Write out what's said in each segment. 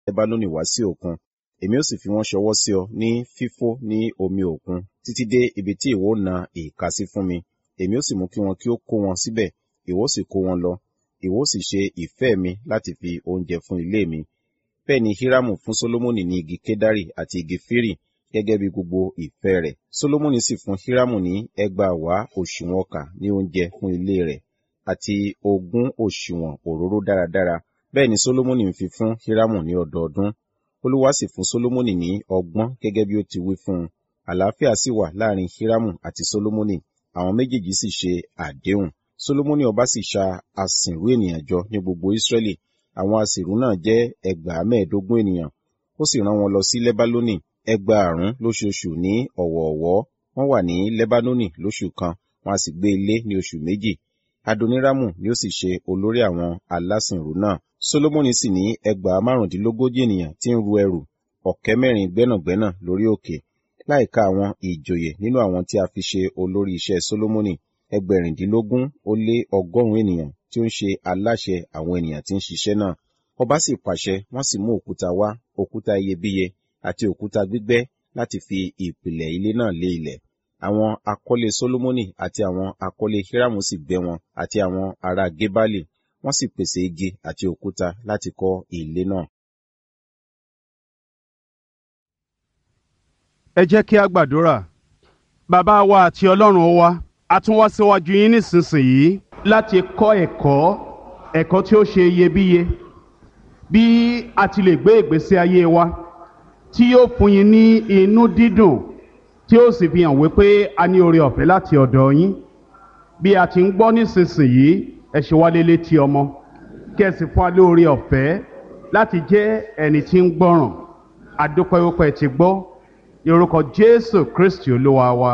Lẹ́bánónì wá sí òkun. Èmi ó sì fi wọ́n ṣọwọ́ sí ọ ní fífó ní omi òkun, títí dé ibi tí ìwọ na ìka sí fún mi. Èmi ó sì mú kí wọn kí ó kó wọn síbẹ̀, ìwọ sì kó wọn lọ. Ìwọ sì ṣe ìfẹ́ mi láti fi oúnjẹ fún ilé mi. Bẹ́ẹ̀ ni Hírámù fún Sólómọ́nì ní igi kédárì àti igi fírì, gẹ́gẹ́ bí gbogbo ìfẹ́ rẹ̀. Sólómọ́nì sì fún Hírámù ní 2,000 òṣùwọ̀n ọkà ní oúnjẹ fún ilé rẹ̀, àti 20 òṣùwọ̀n òróró dáradára. Bẹ́ẹ̀ ni Sólómọ́nì ń fi fún Hírámù ní ọdọọdún. Olúwa sì fún Sólómọ́nì ní ọgbọ́n gẹ́gẹ́ bí ó ti wí fún un. Àlàáfíà sì wà láàrin Hírámù àti Sólómọ́nì, àwọn méjèèjì sì ṣe àdéhùn. Sólómọ́nì ọba sì ṣa asìnrú ènìyàn jọ ní gbogbo Ísírẹ́lì. Àwọn asìnrú náà jẹ́ 15,000 ènìyàn. Ó sì rán wọn lọ sí Lẹ́bánónì 8,000 lóṣooṣù ní ọ̀wọ̀ọ̀wọ́. Wọ́n wà ní Lẹ́bánónì lóṣù kan, wọn a sì gbé ilé ní oṣù méjì. Adoniramu ni ó sì ṣe olórí àwọn alásìnrú náà. Sólómọ́nì sì ní 15,000 ènìyàn tí ń ru ẹrù, 400 gbẹ́nàgbẹ́nà lórí òkè, láìka àwọn ìjòyè nínú àwọn tí a fi ṣe olórí iṣẹ́ Sólómọ́nì, 16,100 ènìyàn tí ó ń ṣe aláṣẹ àwọn ènìyàn tí ń ṣiṣẹ́ náà. Ọba sì pàṣẹ, wọ́n sì mú òkúta wá, òkúta iyebíye àti òkúta gbígbẹ́ láti fi ìpìlẹ̀ ilé náà lé ilẹ̀. Àwọn akọ́lé Sólómọ́nì àti àwọn akọ́lé Hírámù sì gbẹ́ wọn, àti àwọn ará Gébálì, wọ́n sì pèsè igi àti òkúta láti kọ́ ilé náà. Ẹ jẹ́ kí a gbàdúrà. Bàbá wa àti Ọlọ́run wa, a tún wá síwájú yín nísinsìnyí láti kọ́ ẹ̀kọ́ tí ó ṣe iyebíye bí a ti lè gbé ìgbésí ayé wa tí yóò fún yín ní inú dídùn, tí ó sì fi hàn wípé a ní oore ọ̀fẹ́ láti ọ̀dọ̀ yín. Bí a ti ń gbọ́ nísinsìnyí, ẹ ṣe wá létí ọmọ, kí ẹ sì fún wa lóore ọ̀fẹ́ láti jẹ́ ẹni tí ń gbọ́ràn. A dúpẹ́ wípé ẹ ti gbọ́, ní orúkọ Jésù Kristi Olúwa wa.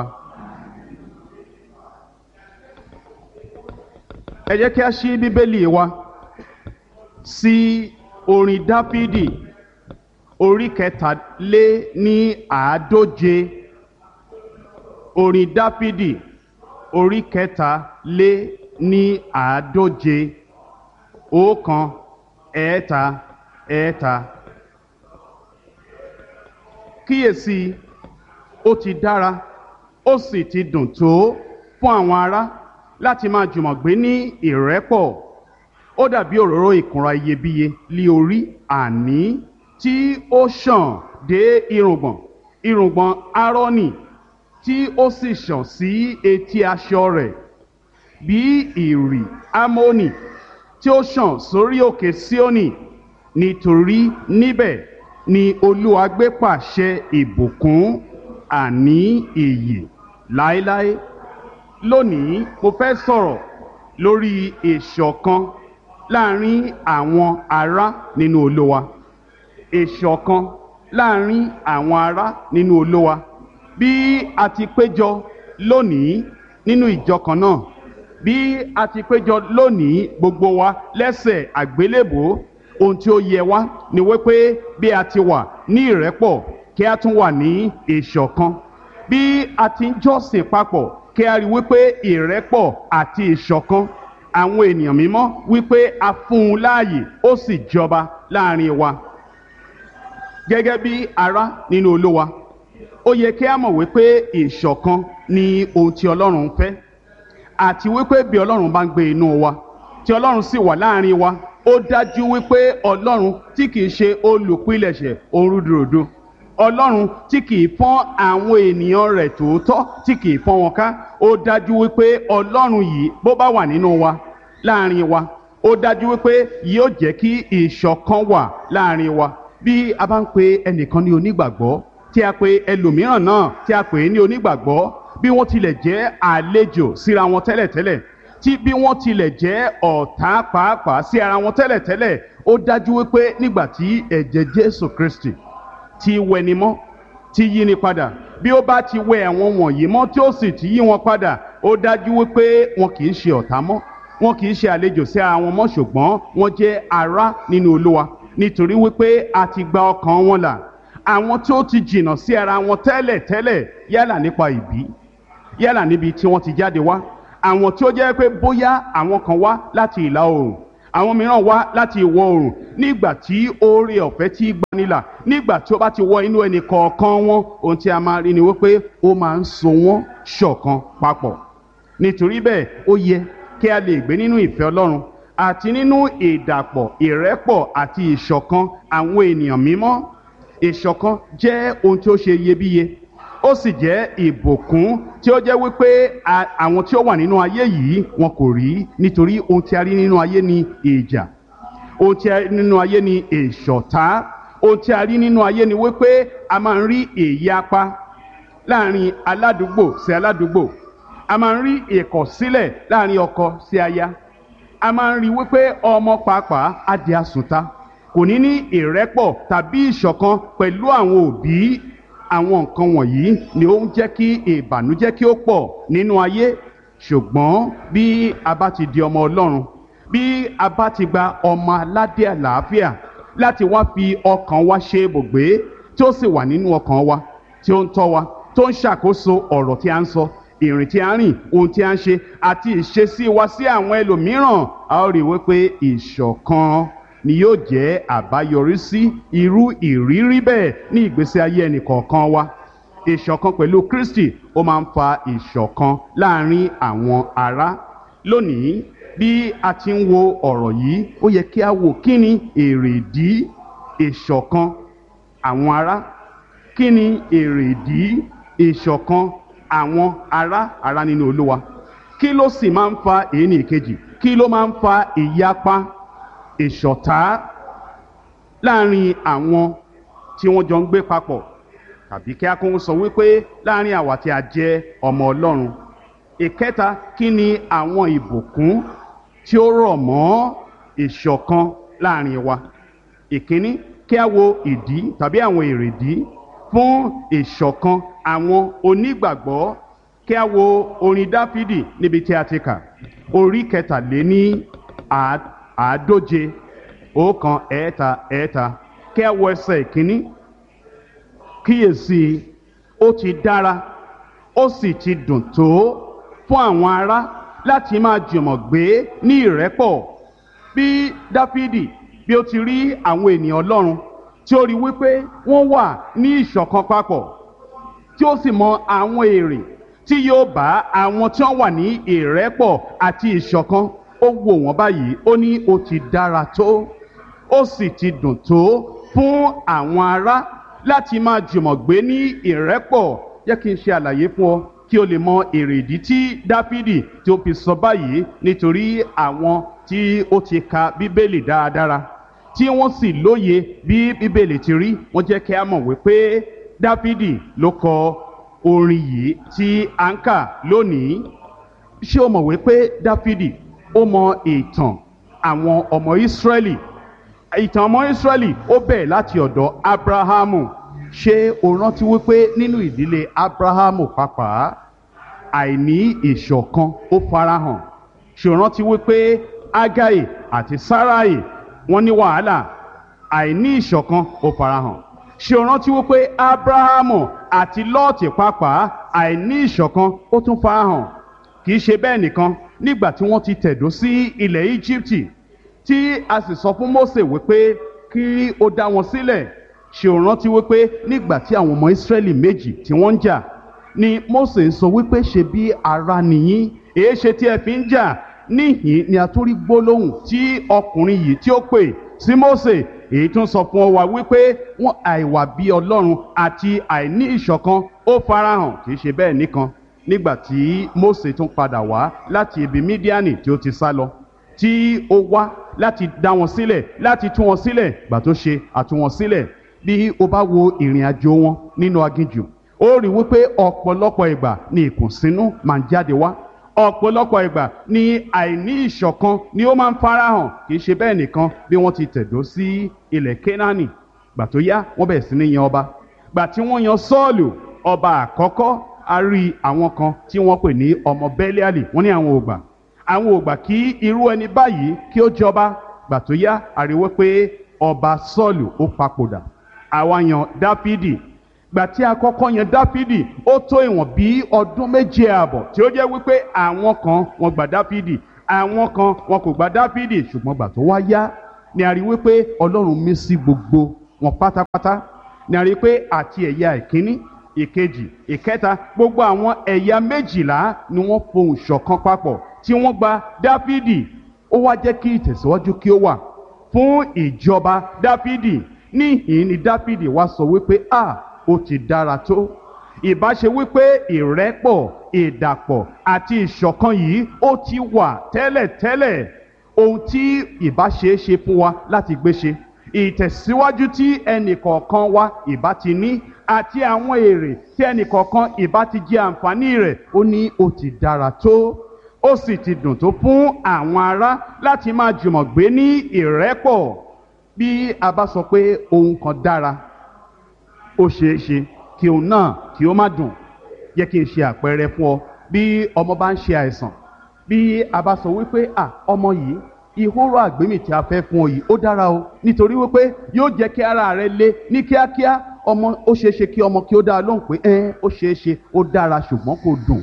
Ẹ jẹ́ kí a ṣí Bíbélì wa sí orin Dáfídì orí 140. Orin Dáfídì orí 140. 1 ẹ̀ẹ́ta ẹ̀ẹ́ta. Kíyèsí, ó ti dára, ó sì ti dùn tó fún àwọn ará láti máa jùmọ̀ gbé ní ìrẹ́pọ̀. Ó dàbí òróró ìkunra iyebíye lí orí, àní tí ó ṣàn dé irùngbọ̀n Árónì, tí ó sì ṣàn sí etí aṣọ rẹ̀, bí ìrì Ámónì tí ó ṣàn sórí òkè Síónì. Nítorí níbẹ̀ ni Olúwa gbé pàṣẹ ìbùkún, àní ìyè láéláé. Lónìí mo fẹ́ sọ̀rọ̀ lórí ìṣọ̀kan láàrin àwọn ará nínú Olúwa. Ìṣọ̀kan láàrin àwọn ará nínú Olúwa. Bí a ti péjọ lónìí nínú ìjọ kan náà, bí a ti péjọ lónìí gbogbo wa lẹ́sẹ̀ àgbélébùú, ohun tí ó yẹ wá ni wípé bí a ti wà ní ìrẹ́pọ̀, kí a tún wà ní ìṣọ̀kan. Bí a ti ń jọ́sìn papọ̀, kí a rí wípé ìrẹ́pọ̀ àti ìṣọ̀kan àwọn ènìyàn mímọ́ wípé a fún un láàyè, ó sì jọba láàrin wa. Gẹ́gẹ́ bí ará nínú Olúwa, ó yẹ kí a mọ̀ wípé ìṣọ̀kan ni ohun tí Ọlọ́run ń fẹ́, àti wípé bí Ọlọ́run bá ń gbé inú wa, tí Ọlọ́run sì wà láàrin wa, ó dájú wípé Ọlọ́run tí kìí ṣe olùpilẹ̀ṣẹ̀ orúdurùdu, Ọlọ́run tí kìí fọ́n àwọn ènìyàn rẹ̀ tòótọ́, tí kìí fọ́n wọn ká, ó dájú wípé Ọlọ́run yìí bó bá wà nínú wa, láàrin wa, ó dájú wípé yóò jẹ́ kí ìṣọ̀kan wà láàrin wa. Bí a bá ń pe ẹnìkan ní onígbàgbọ́, tí a pe ẹlòmíràn náà tí a pè ní onígbàgbọ́, bí wọ́n tilẹ̀ jẹ́ àlejò síra wọn tẹ́lẹ̀tẹ́lẹ̀, tí bí wọ́n tilẹ̀ jẹ́ ọ̀tá pàápàá sí ara wọn tẹ́lẹ̀tẹ́lẹ̀, ó dájú wípé nígbà tí ẹ̀jẹ̀ Jésù Kristi ti wẹni mọ́, ti yí ni padà, bí ó bá ti wẹ àwọn wọ̀nyí mọ́ tí ó sì ti yí wọn padà, ó dájú wípé wọn kì í ṣe ọ̀tá mọ́, wọn kì í ṣe àlejò sí ara wọn mọ́, ṣùgbọ́n wọ́n jẹ́ ará nínú Olúwa, nítorí wípé a ti gba ọkàn wọn là. Àwọn tí ó ti jìnnà sí ara wọn tẹ́lẹ̀tẹ́lẹ̀, yálà nípa ìbí, yálà níbi tí wọ́n ti jáde wá, àwọn tí ó jẹ́ pé bóyá àwọn kan wá láti ìlà oòrùn, àwọn mìíràn wá láti ìwọ̀ oòrùn. Nígbà tí oore ọ̀fẹ́ tí gbanilà, nígbà tí ó bá ti wọ inú ẹnì kọ̀ọ̀kan wọn, ohun tí a máa rí ni wípé ó máa ń so wọ́n ṣọ̀kan papọ̀. Nítorí bẹ́ẹ̀ ó yẹ kí a lè gbé nínú ìfẹ́ Ọlọ́run àti nínú ìdàpọ̀, ìrẹ́pọ̀ àti ìṣọ̀kan àwọn ènìyàn mímọ́. Ìṣọ̀kan jẹ́ ohun tí ó ṣe iyebíye, ó sì jẹ́ ìbùkún tí ó jẹ́ wípé àwọn tí ó wà nínú ayé yìí wọn kò rí, nítorí ohun tí a rí nínú ayé ni ìjà, ohun tí a rí nínú ayé ni ìṣọ̀tá, ohun tí a rí nínú ayé ni wípé a máa ń rí ìyapa láàrin aládùúgbò sí aládùúgbò, a máa ń rí ìkọ̀sílẹ̀ láàrin ọkọ sí aya, a máa ń rí wípé ọmọ pàápàá á di àsùnta, kò ní ní ìrẹ́pọ̀ tàbí ìṣọ̀kan pẹ̀lú àwọn òbí. Àwọn nǹkan wọ̀nyí ni ó ń jẹ́ kí ìbànújẹ́ kí ó pọ̀ nínú ayé. Ṣùgbọ́n bí a bá ti di ọmọ Ọlọ́run, bí a bá ti gba ọmọ aládé àlàáfíà láti wá fi ọkàn wa ṣe ibùgbé, tí ó sì wà nínú ọkàn wa, tí ó ń tọ́ wa, tó ń ṣàkóso ọ̀rọ̀ tí a ń sọ, ìrìn tí a ń rìn, ohun tí a ń ṣe àti ìṣesí wa sí àwọn ẹlòmíràn, a ó rí wípé ìṣọ̀kan ni yóò jẹ́ àbáyọrí sí irú ìrírí bẹ́ẹ̀ ní ìgbésí ayé ẹnìkọ̀ọ̀kan wa. Ìṣọ̀kan pẹ̀lú Kristi ó máa ń fa ìṣọ̀kan láàrin àwọn ará. Lónìí, bí a ti ń wo ọ̀rọ̀ yìí, ó yẹ kí a wò kí ni èrèdí ìṣọ̀kan àwọn ará. Kí ni èrèdí ìṣọ̀kan àwọn ará nínú Olúwa? Kí ló sì máa ń fa èyí ní ìkejì? Kí ló máa ń fa ìyapa, ìṣọ̀tá láàrin àwọn tí wọ́n jọ ń gbé papọ̀, tàbí kí a kún sọ wípé láàrin àwa tí a jẹ́ ọmọ Ọlọ́run? Ìkẹta, kí ni àwọn ìbùkún tí ó rọ̀ mọ́ ìṣọ̀kan láàrin wa? Ìkíní, kí a wo ìdí tàbí àwọn èrèdí fún ìṣọ̀kan àwọn onígbàgbọ́. Kí a wo orin Dáfídì níbi tí a ti kà, orí 140, 1, kí a wo ẹsẹ̀ ìkíní. Kíyèsí, ó ti dára, ó sì ti dùn tó fún àwọn ará láti máa jùmọ̀ gbé ní ìrẹ́pọ̀. Bí Dáfídì bí ó ti rí àwọn ènìyàn Ọlọ́run tí ó rí wípé wọ́n wà ní ìṣọ̀kan papọ̀, tí ó sì mọ àwọn èrè tí yóò bá àwọn tí wọ́n wà ní ìrẹ́pọ̀ àti ìṣọ̀kan, ó wò wọ́n báyìí, ó ní ó ti dára tó, ó sì ti dùn tó fún àwọn ará láti máa jùmọ̀ gbé ní ìrẹ́pọ̀. Jẹ́ kí n ṣe àlàyé fún ọ kí o lè mọ èrèdí tí Dáfídì tí ó fi sọ báyìí, nítorí àwọn tí ó ti ka Bíbélì dáradára tí wọ́n sì lóye bí Bíbélì ti rí, wọ́n jẹ́ kí a mọ̀ wípé Dáfídì ló kọ orin yìí tí a ń kà lónìí. Ṣé o mọ̀ wípé Dáfídì ó mọ ìtàn àwọn ọmọ Ísírẹ́lì? Ìtàn ọmọ Ísírẹ́lì ó bẹ̀rẹ̀ láti ọ̀dọ̀ Ábúráhámù. Ṣé o rántí wípé nínú ìdílé Ábúráhámù pàápàá àìní ìṣọ̀kan ó farahàn? Ṣé o rántí wípé Ágáì àti Sáráì wọ́n ní wàhálà? Àìní ìṣọ̀kan ó farahàn. Ṣé o rántí wípé Ábúráhámù àti Lọ́ọ̀tì pàápàá àìní ìṣọ̀kan ó tún farahàn? Kì í ṣe bẹ́ẹ̀ nìkan, nígbà tí wọ́n ti tẹ̀dó sí ilẹ̀ Íjíbítì tí a sì sọ fún Mósè wípé kí ó dá wọn sílẹ̀, ṣé o rántí wípé nígbà tí àwọn ọmọ Ísírẹ́lì méjì tí wọ́n ń jà ni Mósè ń sọ wípé ṣe bí ará nìyí, èé ṣe tí ẹ fi ń jà? Níhìn ni a tún rí gbólóhùn tí ọkùnrin yìí tí ó pè sí Mósè, èyí tún sọ fún wa wípé wọn àìwà bí Ọlọ́run àti àìní ìṣọ̀kan ó farahàn. Kì í ṣe bẹ́ẹ̀ nìkan, nígbà tí Mósè tún padà wá láti ibi Mídíánì tí ó ti sá lọ, tí ó wá láti dá wọn sílẹ̀, láti tú wọn sílẹ̀, gbà tó ṣe àtú wọn sílẹ̀. Bí o bá wo ìrìn àjò wọn nínú aginjù, ó rí wípé ọ̀pọ̀lọpọ̀ ìgbà ni ìkùnsínú máa ń jáde wá, ọ̀pọ̀lọpọ̀ ìgbà ni àìní ìṣọ̀kan ni ó máa ń farahàn. Kì í ṣe bẹ́ẹ̀ nìkan, bí wọ́n ti tẹ̀dó sí ilẹ̀ Kénáánì, gbà tó yá wọ́n bẹ̀rẹ̀ sí ní yan ọba. Gbà tí wọ́n yan Sọ́ọ̀lù ọba àkọ́kọ́, a rí àwọn kan tí wọ́n pè ní ọmọ Bẹ́líálì, wọ́n ní àwọn ò gbà kí irú ẹni báyìí kí ó jọba. Gbà tó yá a rí wípé ọba Sọ́ọ̀lù ó papòdà, àwa yan Dáfídì. Gbà tí a kọ́kọ́ yan Dáfídì, ó tó ìwọ̀n bí ọdún 7 ààbọ̀ tí ó jẹ́ wípé àwọn kan wọ́n gba Dáfídì, àwọn kan wọn kò gba Dáfídì, ṣùgbọ́n gbà tó wá yá ni a rí wípé Ọlọ́run mí sí gbogbo wọn pátápátá. Ni a rí pé àti ẹ̀yà ìkíní, ìkejì, ìkẹta, gbogbo àwọn ẹ̀yà 12 ni wọ́n fohùn ṣọ̀kan papọ̀ tí wọ́n gba Dáfídì. Ó wá jẹ́ kí ìtẹ̀síwájú kí ó wà fún ìjọba Dáfídì. Níhìn ni Dáfídì wá sọ wípé ó ti dára tó. Ìbá ṣe wípé ìrẹ́pọ̀, ìdàpọ̀ àti ìṣọ̀kan yìí ó ti wà tẹ́lẹ̀tẹ́lẹ̀. Ohun tí ìbá ṣe fún wa láti gbé ṣe, ìtẹ̀síwájú tí ẹnìkọ̀ọ̀kan wa ìbá ti ní, àti àwọn èrè tí ẹnìkọ̀ọ̀kan ìbá ti jẹ àǹfààní rẹ̀, ó ní ó ti dára tó. Ó sì ti dùn tó fún àwọn ará láti máa jùmọ̀ gbé ní ìrẹ́pọ̀. Bí a bá sọ pé ohun kan dára, ó ṣeé ṣe kí òun náà kí ó má dùn. Jẹ́ kí n ṣe àpẹẹrẹ fún ọ. Bí ọmọ bá ń ṣe àìsàn, bí a bá sọ wípé ọmọ yìí, ìhóró àgbémì tí a fẹ́ fún ọ yìí ó dára o, nítorí wípé yóò jẹ́ kí ara rẹ le ní kíákíá. Ọmọ, ó ṣeé ṣe kí ọmọ kí ó dá lóhùn pé ó ṣeé ṣe, ó dára, ṣùgbọ́n kò dùn.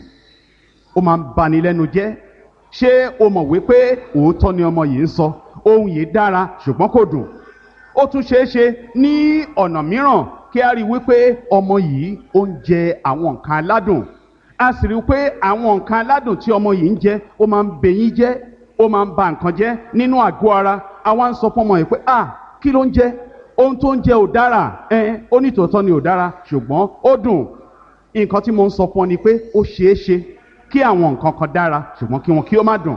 Ó máa ń bani lẹ́nu jẹ́. Ṣé o mọ̀ wípé òótọ́ ni ọmọ yìí ń sọ? Ohun yìí dára, ṣùgbọ́n kò dùn. Ó tún ṣeé ṣe ní ọ̀nà mìíràn kí a rí wípé ọmọ yìí ó ń jẹ àwọn nǹkan aládùn. A sì rí pé àwọn nǹkan aládùn tí ọmọ yìí ń jẹ ó máa ń bẹyín jẹ́, ó máa ń ba nǹkan jẹ́ nínú àgọ́ ara. Àwa ń sọ fún ọmọ yìí pé kí ló ń jẹ? Ohun tó ń jẹ ò dára. Ó ní tòótọ́ ni ò dára, ṣùgbọ́n ó dùn. Nǹkan tí mo ń sọ fún ọ ni pé ó ṣeé ṣe kí àwọn nǹkan kan dára, ṣùgbọ́n kí wọn kí ó má dùn.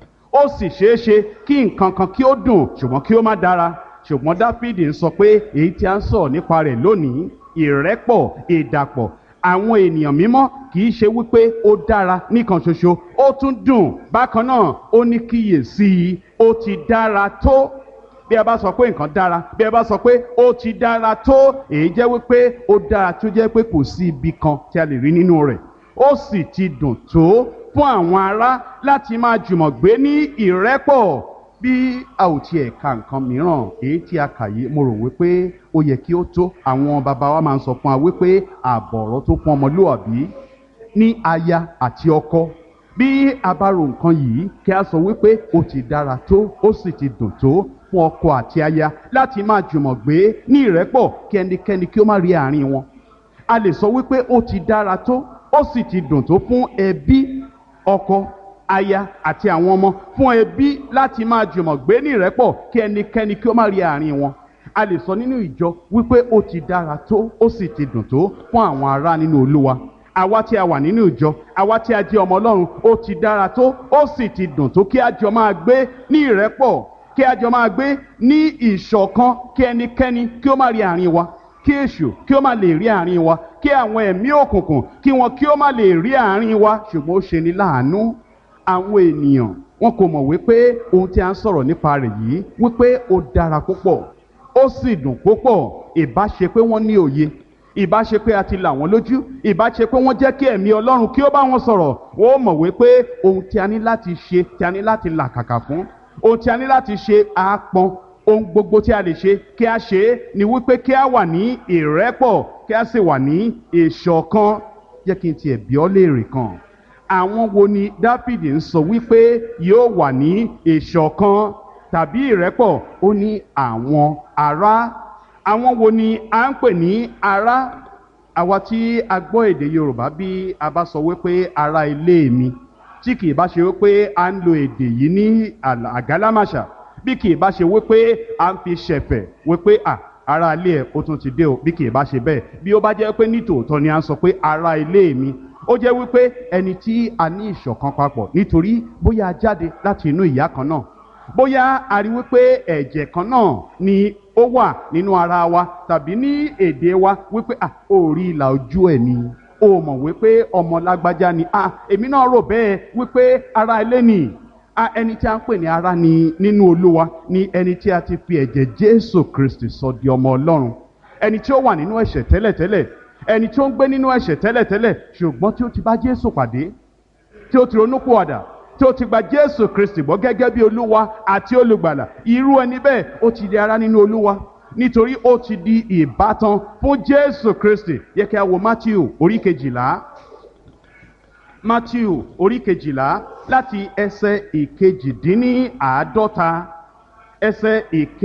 Ó sì ṣeé ṣe kí nǹkan kan kí ó dùn, ṣùgbọ́n kí ó má dára. Ṣùgbọ́n Dáfídì ń sọ pé èyí tí a ń sọ̀rọ̀ nípa rẹ̀ lónìí, ìrẹ́pọ̀, ìdàpọ̀ àwọn ènìyàn mímọ́, kì í ṣe wípé ó dára nìkan ṣoṣo, ó tún dùn bákan náà. Ó ní kíyèsí, ó ti dára tó. Bí a bá sọ pé nǹkan dára, bí a bá sọ pé ó ti dára tó, èyí jẹ́ wípé ó dára tó jẹ́ pé kò sí ibi kan tí a lè rí nínú rẹ̀. Ó sì ti dùn tó fún àwọn ará láti máa jùmọ̀ gbé ní ìrẹ́pọ̀. Bí a ò tiẹ̀ ka nǹkan mìíràn, èyí tí a kà yìí, mo rò wípé ó yẹ kí ó tó. Àwọn bàbá wa máa ń sọ fún wa wípé àbọ̀rọ̀ tó fún ọmọlúwàbí ní aya àti ọkọ. Bí a bá ro nǹkan yìí, kí a sọ wípé ó ti dára tó, ó sì ti dùn tó fún ọkọ àti aya láti máa jùmọ̀ gbé ní ìrẹ́pọ̀, kí ẹnikẹ́ni kí ó má rí àárín wọn. A lè sọ wípé ó ti dára tó, ó sì ti dùn tó fún ẹbí, ọkọ, aya àti àwọn ọmọ, fún ẹbí láti máa jùmọ̀ gbé ní ìrẹ́pọ̀, kí ẹnikẹ́ni kí ó má rí àárín wọn. A lè sọ nínú ìjọ wípé ó ti dára tó, ó sì ti dùn tó fún àwọn ará nínú Olúwa. Àwa tí a wà nínú ìjọ, àwa tí a jẹ́ ọmọ Ọlọ́run, ó ti dára tó, ó sì ti dùn tó kí a jọ máa gbé ní ìrẹ́pọ̀, kí a jọ máa gbé ní ìṣọ̀kan, kí ẹnikẹ́ni kí ó má rí àárín wa, kí èṣù kí ó má lè rí àárín wa, kí àwọn ẹ̀mí òkùnkùn kí wọn kí ó má lè rí àárín wa. Ṣùgbọ́n ó ṣe ni láàánú, àwọn ènìyàn wọn kò mọ̀ wípé ohun tí a ń sọ̀rọ̀ nípa rẹ̀ yìí wípé ó dára púpọ̀, ó sì dùn púpọ̀. Ìbá ṣe pé wọ́n ní òye, ìbá ṣe pé a ti là wọ́n lójú, ìbá ṣe pé wọ́n jẹ́ kí ẹ̀mí Ọlọ́run kí ó bá wọn sọ̀rọ̀, wọ́n mọ̀ wípé ohun tí a ní láti ṣe, tí a ní láti làkàkà fún, ohun tí a ní láti ṣe àápọn, ohun gbogbo tí a lè ṣe kí a ṣe é, ni wípé kí a wà ní ìrẹ́pọ̀, kí a sì wà ní ìṣọ̀kan. Jẹ́ kí n tiẹ̀ bi ọ́ léèrè kan. Àwọn wo ni Dáfídì ń sọ wípé yóò wà ní ìṣọ̀kan tàbí ìrẹ́pọ̀? Ó ní àwọn ará. Àwọn wo ni a ń pè ní ará? Àwa tí a gbọ́ èdè Yorùbá, bí a bá sọ wípé ará ilé mi, tí kì í bá ṣe wípé a ń lo èdè yìí ní àgálámàṣà, bí kì í bá ṣe wípé a ń fi ṣẹ̀fẹ̀ wípé ará ilé ẹ̀ ó tún ti dé o, bí kì í bá ṣe bẹ́ẹ̀, bí ó bá jẹ́ pé nítòótọ́ ni a ń sọ pé ará ilé mi, ó jẹ́ wípé ẹni tí a ní ìṣọ̀kan papọ̀, nítorí bóyá a jáde láti inú ìyá kan náà, bóyá a rí wípé ẹ̀jẹ̀ kan náà ni ó wà nínú ara wa, tàbí ní èdè wa wípé ó rí ìlà ojú ẹ̀ ni, ó mọ̀ wípé ọmọ lágbájá ni, èmi náà rò bẹ́ẹ̀ wípé ará ilé ni. Ẹni tí a ń pè ní ará ni nínú Olúwa ni ẹni tí a ti fi ẹ̀jẹ̀ Jésù Kristi sọ di ọmọ Ọlọ́run, ẹni tí ó wà nínú ẹ̀ṣẹ̀ tẹ́lẹ̀tẹ́lẹ̀, ẹni tí ó ń gbé nínú ẹ̀ṣẹ̀ tẹ́lẹ̀tẹ́lẹ̀, ṣùgbọ́n tí ó ti bá Jésù pàdé, tí ó ti ronúpìwàdà, tí ó ti gba Jésù Kristi gbọ́ gẹ́gẹ́ bí Olúwa àti olùgbàlà. Irú ẹni bẹ́ẹ̀ ó ti di ará nínú Olúwa, nítorí ó ti di ìbátan fún Jésù Kristi. Yẹ kí a wo Mátíù orí 12. Matthew orí 12 láti ẹsẹ̀ ìkejìdínníàádọ́ta. Ẹsẹ̀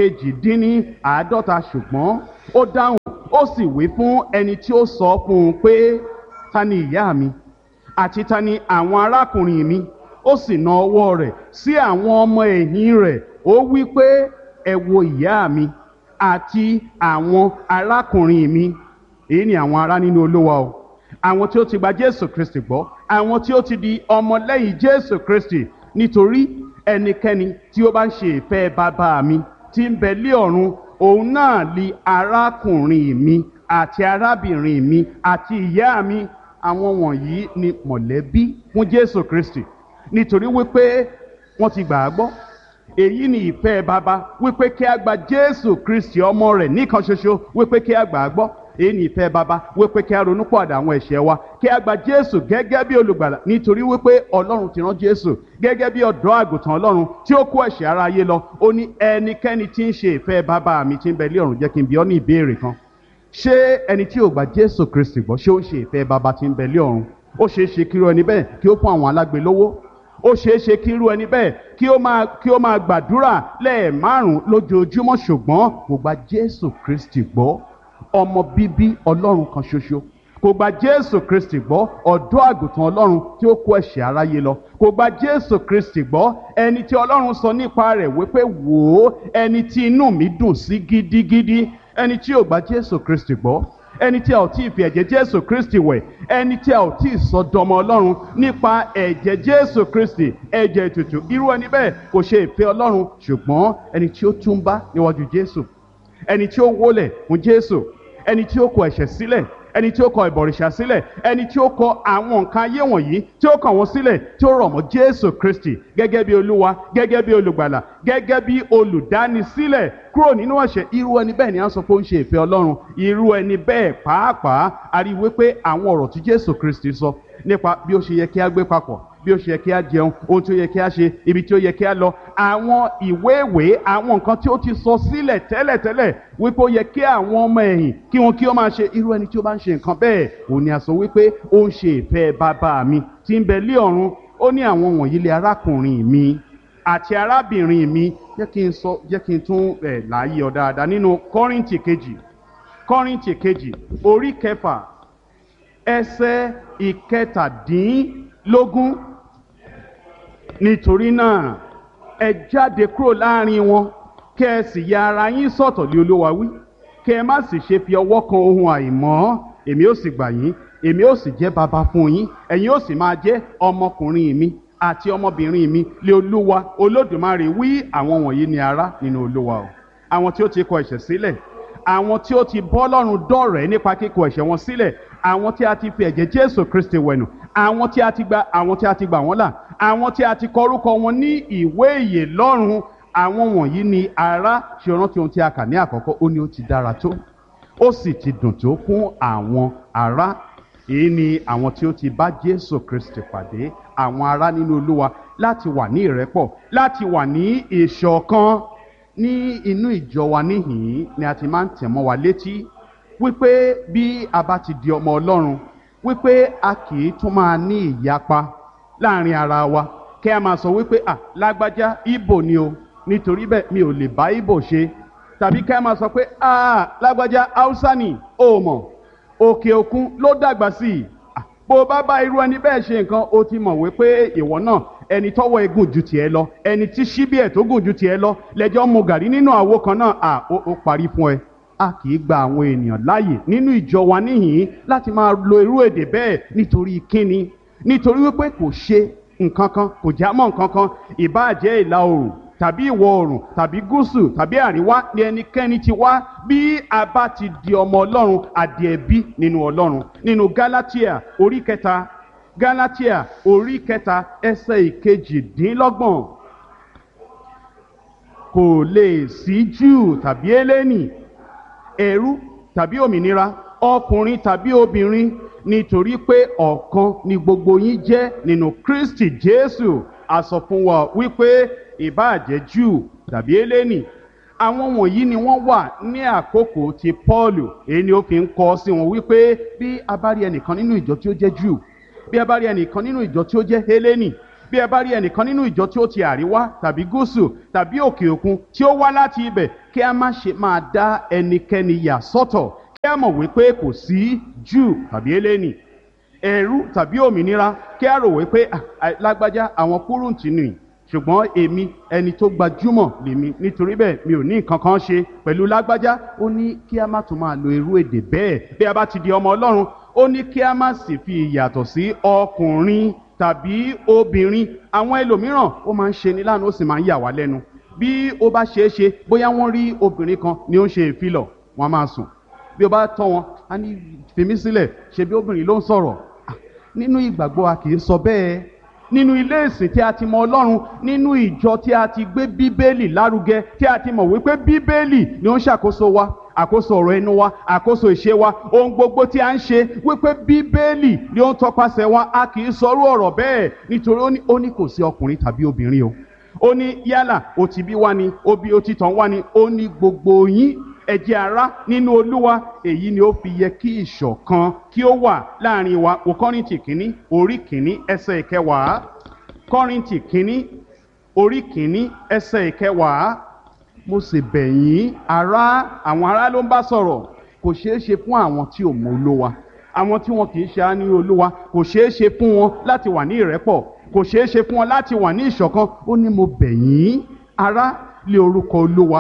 ìkejìdínníàádọ́ta. Ṣùgbọ́n ó dáhùn ó sì wí fún ẹni tí ó sọ fún un pé, ta ni ìyá mi àti ta ni àwọn arákùnrin mi? Ó sì na ọwọ́ rẹ̀ sí àwọn ọmọ ẹ̀yìn rẹ̀, ó wí pé, ẹ wo ìyá mi àti àwọn arákùnrin mi. Èyí ni àwọn ará nínú Olúwa o, àwọn tí ó ti gba Jésù Kristi gbọ́, àwọn tí ó ti di ọmọlẹ́yìn Jésù Kristi. Nítorí ẹnikẹ́ni tí ó bá ń ṣe ìfẹ́ bàbá mi tí ń bẹ lé ọ̀run, òun náà li arákùnrin mi àti arábìnrin mi àti ìyá mi. Àwọn wọ̀nyí ni mọ̀lẹ́bí fún Jésù Kristi, nítorí wípé wọ́n ti gbà á gbọ́. Èyí ni ìfẹ́ bàbá, wípé kí a gba Jésù Kristi ọmọ rẹ̀ nìkan ṣoṣo, wípé kí a gbà á gbọ́. Èyí ni ìfẹ́ bàbá, wípé kí a ronúpìwàdà àwọn ẹ̀ṣẹ̀ wa, kí a gba Jésù gẹ́gẹ́ bí olùgbàlà, nítorí wípé Ọlọ́run ti rán Jésù gẹ́gẹ́ bí ọ̀dọ́ àgùntàn Ọlọ́run tí ó kó ẹ̀ṣẹ̀ aráyé lọ. Ó ní ẹnikẹ́ni tí ń ṣe ìfẹ́ bàbá mi tí ń bẹ lé ọ̀run. Jẹ́ kí n bi ọ́ ní ìbéèrè kan. Ṣé ẹni tí ò gba Jésù Kristi gbọ́, ṣé ó ń ṣe ìfẹ́ bàbá tí ń bẹ lé ọ̀run? Ó ṣeé ṣe kí irú ẹni bẹ́ẹ̀ kí ó fún àwọn alágbe lówó. Ó ṣeé ṣe kí irú ẹni bẹ́ẹ̀ kí ó máa gbàdúrà lẹ́ẹ̀márùn-ún lójoojúmọ́, ṣùgbọ́n kò gba Jésù Kristi gbọ́, ọmọ bíbí Ọlọ́run kan ṣoṣo. Kò gba Jésù Kristi gbọ́, ọ̀dọ́ àgùntàn Ọlọ́run tí ó kó ẹ̀ṣẹ̀ aráyé lọ. Kò gba Jésù Kristi gbọ́, ẹni tí Ọlọ́run sọ nípa rẹ̀ wípé, wò ó, ẹni tí inú mi dùn sí gidigidi. Ẹni tí ò gba Jésù Kristi gbọ́, ẹni tí a ò tí ì fi ẹ̀jẹ̀ Jésù Kristi wẹ̀, ẹni tí a ò tí ì sọ dọmọ Ọlọ́run nípa ẹ̀jẹ̀ Jésù Kristi, ẹ̀jẹ̀ ètùtù, irú ẹni bẹ́ẹ̀ kò ṣe ìfẹ́ Ọlọ́run. Ṣùgbọ́n ẹni tí ó túnbá níwájú Jésù, ẹni tí ó wólẹ̀ fún Jésù, ẹni tí ó kọ ẹ̀ṣẹ̀ sílẹ̀, ẹni tí ó kọ ìbọ̀rìṣà sílẹ̀, ẹni tí ó kọ àwọn nǹkan ayé wọ̀nyí tí ó kàn wọ́n sílẹ̀, tí ó rọ̀ mọ́ Jésù Kristi gẹ́gẹ́ bí Olúwa, gẹ́gẹ́ bí olùgbàlà, gẹ́gẹ́ bí olùdánisílẹ̀ kúrò nínú ẹ̀ṣẹ̀, irú ẹni bẹ́ẹ̀ ni a sọ pé ó ń ṣe ìfẹ́ Ọlọ́run. Irú ẹni bẹ́ẹ̀ pàápàá a rí wípé àwọn ọ̀rọ̀ tí Jésù Kristi sọ nípa bí ó ṣe yẹ kí a gbé papọ̀, bí ó ṣe yẹ kí a jẹun, ohun tí ó yẹ kí a ṣe, ibi tí ó yẹ kí a lọ, àwọn ìwé àwọn nǹkan tí ó ti sọ sílẹ̀ tẹ́lẹ̀tẹ́lẹ̀ wípé ó yẹ kí àwọn ọmọ ẹ̀yìn kí wọn kí ó máa ṣe. Irú ẹni tí ó bá ń ṣe nǹkan bẹ́ẹ̀, òun ni a sọ wípé ó ń ṣe ìfẹ́ bàbá mi tí ń bẹ lé ọ̀run. Ó ní àwọn wọ̀nyí lé arákùnrin mi àti arábìnrin mi. Jẹ́ kí n tún láàyè ọ dáadáa nínú Kọ́ríńtì kejì orí 6 ẹsẹ̀ 17. Nítorí náà ẹ jáde kúrò láàrin wọn, kí ẹ sì ya ara yín sọ́tọ̀ lé Olúwa wí, kí ẹ má sì ṣe fi ọwọ́ kan ohun àìmọ́. Èmi ó sì gbà yín, èmi ó sì jẹ́ baba fún yín, ẹ̀yin ó sì máa jẹ́ ọmọkùnrin mi àti ọmọbìnrin mi lé Olúwa Olódùmarè wí. Àwọn wọ̀nyí ni ará nínú Olúwa o, àwọn tí ó ti kọ ẹ̀ṣẹ̀ sílẹ̀, àwọn tí ó ti bọ́ Ọlọ́run dọ̀rẹ́ nípa kíkọ ẹ̀ṣẹ̀ wọn sílẹ̀, àwọn tí a ti fi ẹ̀jẹ̀ Jésù Kristi wẹ̀nù, àwọn tí a ti gbà wọ́n là, àwọn tí a ti kọ orúkọ wọn ní ìwé ìyè lọ́run. Àwọn wọ̀nyí ni ará. Ṣe rántí ohun tí a kà ní àkọ́kọ́, ó ní ó ti dára tó, ó sì ti dùn tó fún àwọn ará. Èyí ni àwọn tí ó ti bá Jésù Kristi pàdé, àwọn ará nínú Olúwa, láti wà ní ìrẹ́pọ̀, láti wà ní ìṣọ̀kan. Ní inú ìjọ wa níhìn-ín ni a ti máa ń tẹ̀ mọ́ wa létí wípé bí a bá ti di ọmọ Ọlọ́run, wípé a kì í tún máa ní ìyapa láàrin ara wa, kí a máa sọ wípé lágbájá Ìgbò ni o, nítorí bẹ́ẹ̀ mi ò lè bá Ìgbò ṣe, tàbí kí a máa sọ pé lágbájá Haúsá ni o mọ̀, òkè òkun ló dàgbà sí i. Bó bá bá irú ẹni bẹ́ẹ̀ ṣe nǹkan, ó ti mọ̀ wípé ìwọ náà, ẹni tọ́wọ́ ẹ gùn ju tiẹ̀ lọ, ẹni tí ṣíbí ẹ̀ tó gùn ju tiẹ̀ lọ, lẹ́jọ́ mu gàrí nínú àwo kan náà, ó parí fún ẹ. A kì í gba àwọn ènìyàn láàyè nínú ìjọ wa níhìn-ín láti máa lo irú èdè bẹ́ẹ̀. Nítorí kíni? Nítorí wípé kò ṣe nǹkan kan, kò já mọ́ nǹkan kan. Ìbáà jẹ́ ìlà oòrùn tàbí ìwọ̀ oòrùn tàbí gúúsù tàbí àríwá ni ẹnikẹ́ni ti wá, bí a bá ti di ọmọ Ọlọ́run, àdì ẹ̀bí nínú Ọlọ́run. Nínú Gálátíà orí 3 ẹsẹ̀ 22. Kò lè sí Júù tàbí Hélénì, ẹrú tàbí òmìnira, ọkùnrin tàbí obìnrin, nítorí pé ọ̀kan ni gbogbo yín jẹ́ nínú Kristi Jésù. A sọ fún wa wípé ìbáà jẹ́ Júù tàbí Hélénì, àwọn wọ̀nyí ni wọ́n wà ní àkókò ti Pọ́ọ̀lù. Èyí ni ó fi ń kọ sí wọn wípé bí a bá rí ẹnìkan nínú ìjọ tí ó jẹ́ Júù, bí ẹ bá rí ẹnìkan nínú ìjọ tí ó jẹ́ Hélénì, bí ẹ bá rí ẹnìkan nínú ìjọ tí ó ti àríwá tàbí gúúsù tàbí òkè òkun tí ó wá láti ibẹ̀, kí a má ṣe máa dá ẹnikẹ́ni yà sọ́tọ̀. Kí a mọ̀ wípé kò sí Júù tàbí Hélénì, ẹrú tàbí òmìnira. Kí a rò wípé lágbájá àwọn kúrúǹtì nìyí, ṣùgbọ́n èmi ẹni tó gbajúmọ̀ lèmi, nítorí bẹ́ẹ̀ mi ò ní nǹkan kan ṣe pẹ̀lú lágbájá. Ó ní kí a má tún máa lo irú èdè bẹ́ẹ̀ bí a bá ti di ọmọ Ọlọ́run. Ó ní kí a má sì fi ìyàtọ̀ sí ọkùnrin tàbí obìnrin. Àwọn ẹlòmíràn ó máa ń ṣe ní láàánú, ó sì máa ń yà wá lẹ́nu. Bí ó bá ṣeé ṣe bóyá wọ́n rí obìnrin kan ni ó ń ṣe ìfilọ̀, wọ́n á máa sùn. Bí ó bá tọ́ wọn, á ní fi mí sílẹ̀, ṣe bí obìnrin ló ń sọ̀rọ̀. Nínú ìgbàgbọ́ a kì í sọ bẹ́ẹ̀. Nínú ilé ìsìn tí a ti mọ Ọlọ́run, nínú ìjọ tí a ti gbé Bíbélì lárugẹ, tí a ti mọ̀ wípé Bíbélì ni ó ń ṣàkóso wa, àkóso ọ̀rọ̀ ẹnu wa, àkóso ìṣe wa, ohun gbogbo tí a ń ṣe, wípé Bíbélì ni ó ń tọpasẹ̀ wa, a kì í sọrú ọ̀rọ̀ bẹ́ẹ̀. Nítorí ó ní kò sí ọkùnrin tàbí obìnrin o. Ó ní yálà ó ti bí wá ni, ó bí ó ti tàn wá ni. Ó ní gbogbo yín ẹ jẹ́ ará nínú Olúwa. Èyí ni ó fi yẹ kí ìṣọ̀kan kí ó wà láàrin wa. Wo Kọ́ríńtì kínní orí kínní ẹsẹ̀ ìkẹwàá. Kọ́ríńtì kínní orí kínní ẹsẹ̀ ìkẹwàá. Mo sì bẹ̀ yín ará, àwọn ará ló ń bá sọ̀rọ̀. Kò ṣeé ṣe fún àwọn tí ò mọ Olúwa, àwọn tí wọn kì í ṣe á ní Olúwa, kò ṣeé ṣe fún wọn láti wà ní ìrẹ́pọ̀, kò ṣeé ṣe fún wọn láti wà ní ìṣọ̀kan. Ó ní mo bẹ̀ yín ará lé orúkọ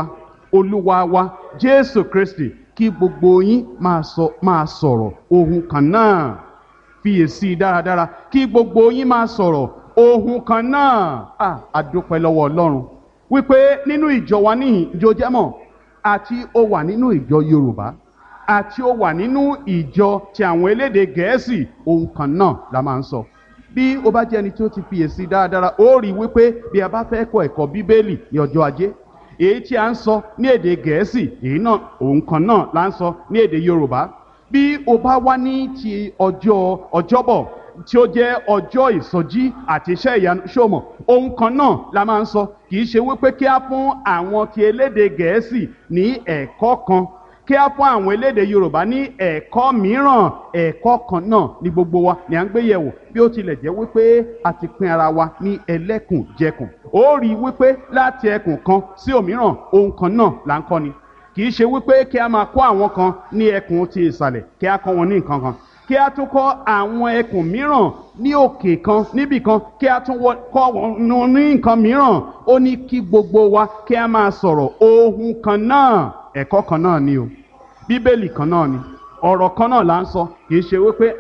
Olúwa wa Jésù Kristi, kí gbogbo yín máa sọ̀rọ̀ ohun kan náà. Fiyèsí dáradára, kí gbogbo yín máa sọ̀rọ̀ ohun kan náà. A dúpẹ́ lọ́wọ́ Ọlọ́run wípé nínú ìjọ wa níhìn, ìjọ jẹ́mọ̀, àti ó wà nínú ìjọ Yorùbá àti ó wà nínú ìjọ ti àwọn elédè Gẹ̀ẹ́sì, ohun kan náà la máa ń sọ. Bí ó bá jẹ́ ẹni tí ó ti fiyèsí dáradára, ó rí wípé bí a bá fẹ́ kọ́ ẹ̀kọ́ Bíbélì ní ọjọ́ Ajé, èyí tí a ń sọ ní èdè Gẹ̀ẹ́sì, èyí náà ohun kan náà la ń sọ ní èdè Yorùbá. Bí o bá wá ní ti Ọjọ́bọ̀ tí ó jẹ́ ọjọ́ ìsọjí àti iṣẹ́ ìyanu, ṣòmọ̀ ohun kan náà la máa ń sọ. Kì í ṣe wípé kí á fún àwọn ti elédè Gẹ̀ẹ́sì ní ẹ̀kọ́ kan, kí á fún àwọn elédè Yorùbá ní ẹ̀kọ́ mìíràn. Ẹ̀kọ́ kan náà ni gbogbo wa ni à ń gbé yẹ̀wò, bí ó tilẹ̀ jẹ́ wípé a ti pín ara wa ní ẹlẹ́kùnjẹkùn. Ó rí wípé láti ẹkùn kan sí òmíràn ohun kan náà là ń kọ́ ni. Kì í ṣe wípé kí a máa kọ́ àwọn kan ní ẹkùn ti ìsàlẹ̀ kí a kọ́ wọn ní nǹkan kan, kí a tún kọ́ àwọn ẹkùn mìíràn ní òkè kan níbì kan kí a tún kọ́ wọn ní nǹkan mìíràn. Ó ní kí gbogbo wa kí a máa sọ̀rọ̀ ohun kan náà. Ẹ̀kọ́ kan náà ni o, Bíbélì kan náà ni, ọ̀rọ̀ kan náà là ń sọ. Kì í ṣe wípé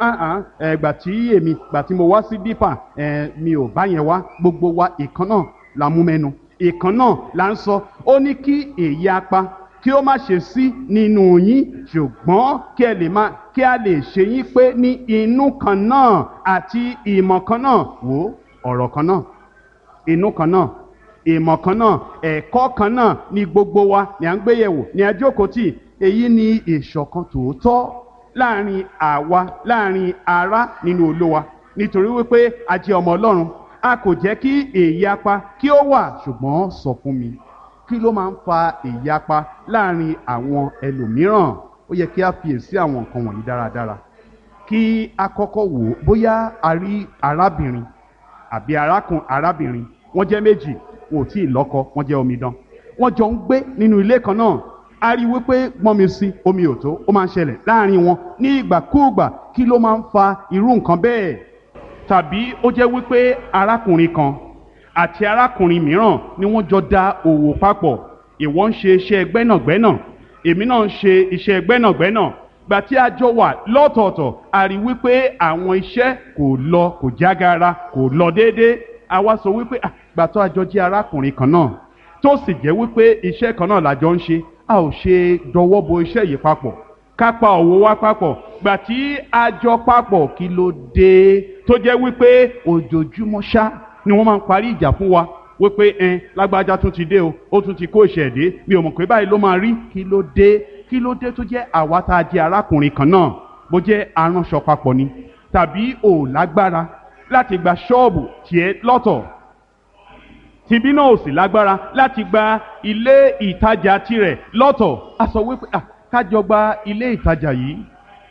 gbà tí mo wá sí dípà mi ò bá yẹn wá. Gbogbo wa ìkan náà la mú mẹ́nu, ìkan náà là ń sọ. Ó ní kí èyí apá kí ó má ṣe sí nínú yín, ṣùgbọ́n kí a lè ṣe yín pé ní inú kan náà àti ìmọ̀ kan náà. Wò ọ̀rọ̀ kan náà, inú kan náà, ìmọ̀ kan náà, ẹ̀kọ́ kan náà ni gbogbo wa ni à ń gbé yẹ̀wò ní àjókòó tì. Èyí ni ìṣọ̀kan tòótọ́ láàrin àwa, láàrin ará nínú Olúwa. Nítorí wípé a jẹ́ ọmọ Ọlọ́run, a kò jẹ́ kí èyapa kí ó wà. Ṣùgbọ́n sọ fún mi, kí ló máa ń fa ìyapa láàrin àwọn ẹlòmíràn? Ó yẹ kí a fiyèsí àwọn nǹkan wọ̀nyí dáradára. Kí a kọ́kọ́ wò ó bóyá a rí arábìnrin àbí arábìnrin, wọ́n jẹ́ méjì, wọn ò tí ì lọ́kọ, wọ́n jẹ́ omidan, wọ́n jọ ń gbé nínú ilé kan náà. A rí wípé gbọ́n mi sí omi ò tó, ó máa ń ṣẹlẹ̀ láàrin wọn ní ìgbàkúùgbà. Kí ló máa ń fa irú nǹkan bẹ́ẹ̀? Tàbí ó jẹ́ wípé arákùnrin kan àti arákùnrin mìíràn ni wọ́n jọ dá òwò papọ̀. Ìwọ ń ṣe iṣẹ́ gbẹ́nàgbẹ́nà, èmi náà ń ṣe iṣẹ́ gbẹ́nàgbẹ́nà. Gbà tí a jọ wà lọ́tọ̀ọ̀tọ̀, a rí wípé àwọn iṣẹ́ kò jágara, kò lọ déédéé. A wá sọ wípé gbà tó a jọ jẹ́ arákùnrin kan náà, tó sì jẹ́ wípé iṣẹ́ kan náà la jọ ń ṣe, a ò ṣe dọwọ́ bo iṣẹ́ yìí papọ̀, ká pa òwò wa papọ̀. Gbà tí a jọ papọ̀, kí ló dé tó jẹ́ wípé ojoojúmọ́ ṣá ni wọ́n máa ń parí ìjà fún wa wípé lágbájá tún ti dé o, ó tún ti kó ìṣẹ̀ dé, mi ò mọ̀ pé báyìí ló máa rí. Kí ló dé tó jẹ́ àwa tá a jẹ́ arákùnrin kan náà, bó jẹ́ aránṣọ papọ̀ ni, tàbí ò lágbára láti gba ṣọ́ọ̀bù tiẹ̀ lọ́tọ̀, tìbí náà ò sì lágbára láti gba ilé ìtajà tirẹ̀ lọ́tọ̀. A sọ wípé kájọ gba ilé ìtajà yìí,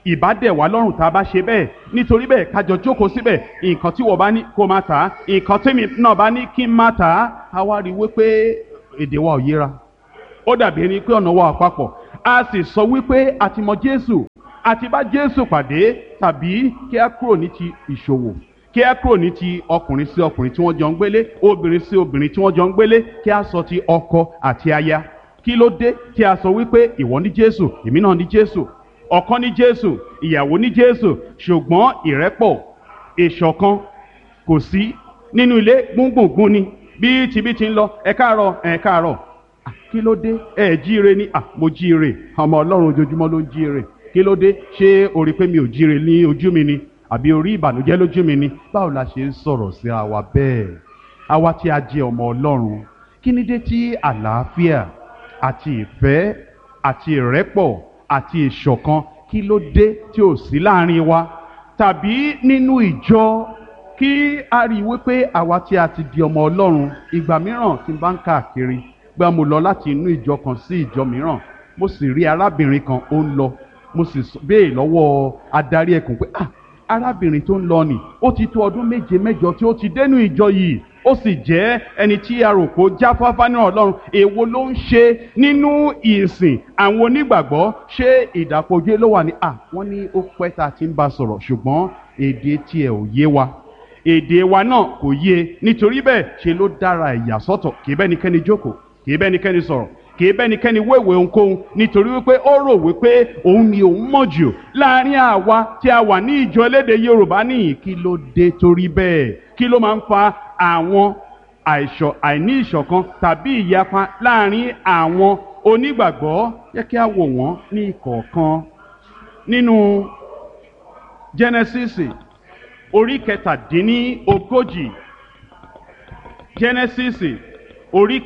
ìbá dẹ̀ wá lọ́rùn tá a bá ṣe bẹ́ẹ̀. Nítorí bẹ́ẹ̀ ká jọ jókòó síbẹ̀, nǹkan tí wọ́n bá ní kó má tà á, nǹkan tèmi náà bá ní kí n má tà á. A wá rí wípé èdè wa ò yéra, ó dàbí ẹni pé ọ̀nà wa ò papọ̀. A sì sọ wípé a ti mọ Jésù, a ti bá Jésù pàdé, tàbí kí a kúrò ní ti ìṣòwò, kí a kúrò ní ti ọkùnrin sí ọkùnrin tí wọ́n jọ ń gbélé, obìnrin sí obìnrin tí wọ́n jọ ń gbélé, kí a sọ ti ọkọ àti aya. Kí ló dé tí a sọ wípé ìwọ ní Jésù, èmi náà ní Jésù, ọkọ ní Jésù, ìyàwó ní Jésù, ṣùgbọ́n ìrẹ́pọ̀, ìṣọ̀kan kò sí nínú ilé, gbùngbùngbùn ni bí tibí ti ń lọ, ẹ káàárọ̀ ẹ káàárọ̀. Kí ló dé ẹ jíire ní mo jíire, ọmọ Ọlọ́run ojoojúmọ́ ló ń jíire. Kí ló dé, ṣé o rí pé mi ò jíire ní ojú mi ni, àbí orí ìbànújẹ́ lójú mi ni? Báwo la ṣe ń sọ̀rọ̀ síra wa bẹ́ẹ̀, àwa tí a jẹ́ ọmọ Ọlọ́run? Kí ni dé tí àlàáfíà àti ìfẹ́ àti ìrẹ́pọ̀ àti ìṣọ̀kan, kí ló dé tí ò sí láàrin wa? Tàbí nínú ìjọ, kí a rí wípé àwa tí a ti di ọmọ Ọlọ́run, ìgbà mìíràn tí n bá ń káàkiri, gbà mo lọ láti inú ìjọ kan sí ìjọ mìíràn, mo sì rí arábìnrin kan ó ń lọ, mo sì béè lọ́wọ́ adarí ẹkùn pé arábìnrin tó ń lọ nì, ó ti tó ọdún 7 mẹ́jọ tí ó ti dénú ìjọ yìí, ó sì jẹ́ ẹni tí a rò pé ó jáfáfá ní Ọlọ́run. Èwo ló ń ṣe nínú ìsìn àwọn onígbàgbọ́? Ṣé ìdàpọ̀jù ló wà ní? Wọ́n ní ó pẹ́ tá a ti ń bá sọ̀rọ̀, ṣùgbọ́n èdè tiẹ̀ ò yé wa, èdè wa náà kò yé. Nítorí bẹ́ẹ̀ ṣe ló dára ẹ̀yà sọ́tọ̀, kì í bẹ́nikẹ́ni jókòó, kì í bẹ́nikẹ́ni sọ̀rọ̀, kì í bẹ́nikẹ́ni wéwèé ohunkóhun, nítorí wípé ó rò wípé òun ni òun mọ̀ jù láàrin àwa tí a wà ní ìjọ elédè Yorùbá nìyí. Kí ló dé torí bẹ́ẹ̀? Kí ló máa ń fa àwọn àìní ìṣọ̀kan tàbí ìyapa láàrin àwọn onígbàgbọ́? Jẹ́ kí a wò wọ́n ní ìkọ̀ọ̀kan. Nínú Jẹ́nẹ́sísì orí 17, Jẹ́nẹ́sísì orí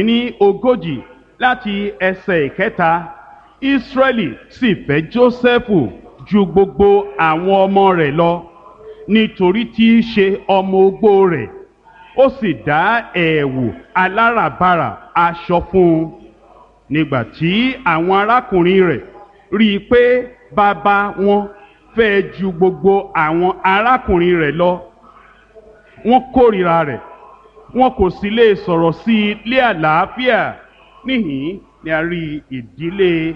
17 láti ẹsẹ̀ 1. Ísírẹ́lì sì fẹ́ Jósẹ́fù ju gbogbo àwọn ọmọ rẹ̀ lọ, nítorí tí í ṣe ọmọ ogbó rẹ̀. Ó sì dá ẹ̀wù aláràbarà aṣọ fún un. Nígbà tí àwọn arákùnrin rẹ̀ rí i pé bàbá wọn fẹ́ ju gbogbo àwọn arákùnrin rẹ̀ lọ, wọ́n kórìíra rẹ̀, wọn kò sì lè sọ̀rọ̀ sí i lé àlàáfíà. Níhìn ni a rí ìdílé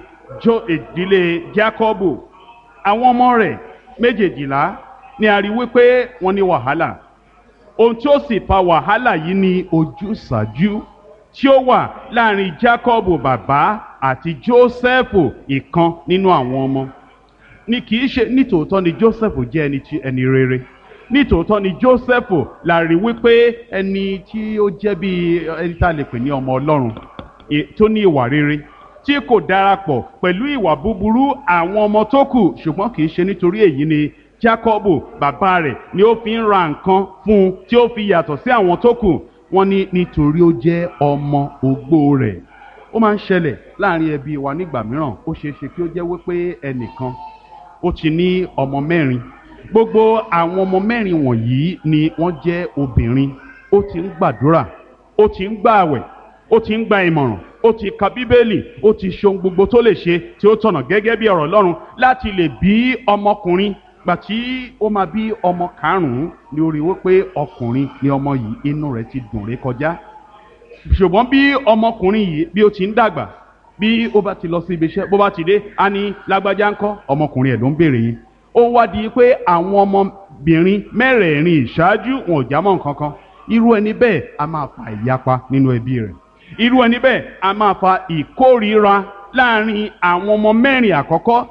Jákọ́bù. Àwọn ọmọ rẹ̀ 12 ni a rí wípé wọ́n ní wàhálà. Ohun tí ó sì fa wàhálà yìí ni ojúsàájú tí ó wà láàrin Jákọ́bù bàbá àti Jósẹ́fù ìkan nínú àwọn ọmọ. Ní kìí ṣe nítòótọ́ ni Jósẹ́fù jẹ́ ẹni rere, nítòótọ́ ni Jósẹ́fù la rí wípé ẹni tí ó jẹ́ bí ẹni tá a lè pè ní ọmọ Ọlọ́run, tó ní ìwà rere, tí kò darapọ̀ pẹ̀lú ìwà búburú àwọn ọmọ tó kù. Ṣùgbọ́n kìí ṣe nítorí èyí ni Jákọ́bù bàbá rẹ̀ ni ó fi ń ra nǹkan fún un tí ó fi yàtọ̀ sí àwọn tó kù. Wọ́n ní nítorí ó jẹ́ ọmọ ogbó rẹ̀. Ó máa ń ṣẹlẹ̀ láàrin ẹbí wa nígbà mìíràn. Ó ṣeé ṣe kí ó jẹ́ wípé ẹnìkan ó ti ní ọmọ 4. Gbogbo àwọn ọmọ 4 wọ̀nyí ni wọ́n jẹ́ obìnrin. Ó ti ń gbàdúrà, ó ti ń gbààwẹ̀, ó ti ń gba ìmọ̀ràn, ó ti ka Bíbélì, ó ti ṣe ohun gbogbo tó lè ṣe tí ó tọ̀nà gẹ́gẹ́ bí ọ̀rọ̀ Ọlọ́run láti lè bí ọmọkùnrin. Gbà tí ó máa bí ọmọ 5 ni ó rí wípé ọkùnrin ni ọmọ yìí, inú rẹ̀ ti dùn ré kọjá. Ṣùgbọ́n bí ọmọkùnrin yìí bí ó ti ń dàgbà, bí ó bá ti lọ sí ibi iṣẹ́, bó bá ti dé, a ní lágbájá ńkọ́, ọmọkùnrin ẹ̀ ló ń béèrè yìí. Ó wá di pé àwọn ọmọbìnrin 4 ìṣáájú wọn ò jámọ́ nǹkan kan. Irú ẹni bẹ́ẹ̀ a máa fa ìyapa nínú ẹbí rẹ̀. Irú ẹni bẹ́ẹ̀ a máa fa ìkórìíra láàrin àwọn ọmọ 4 àkọ́kọ́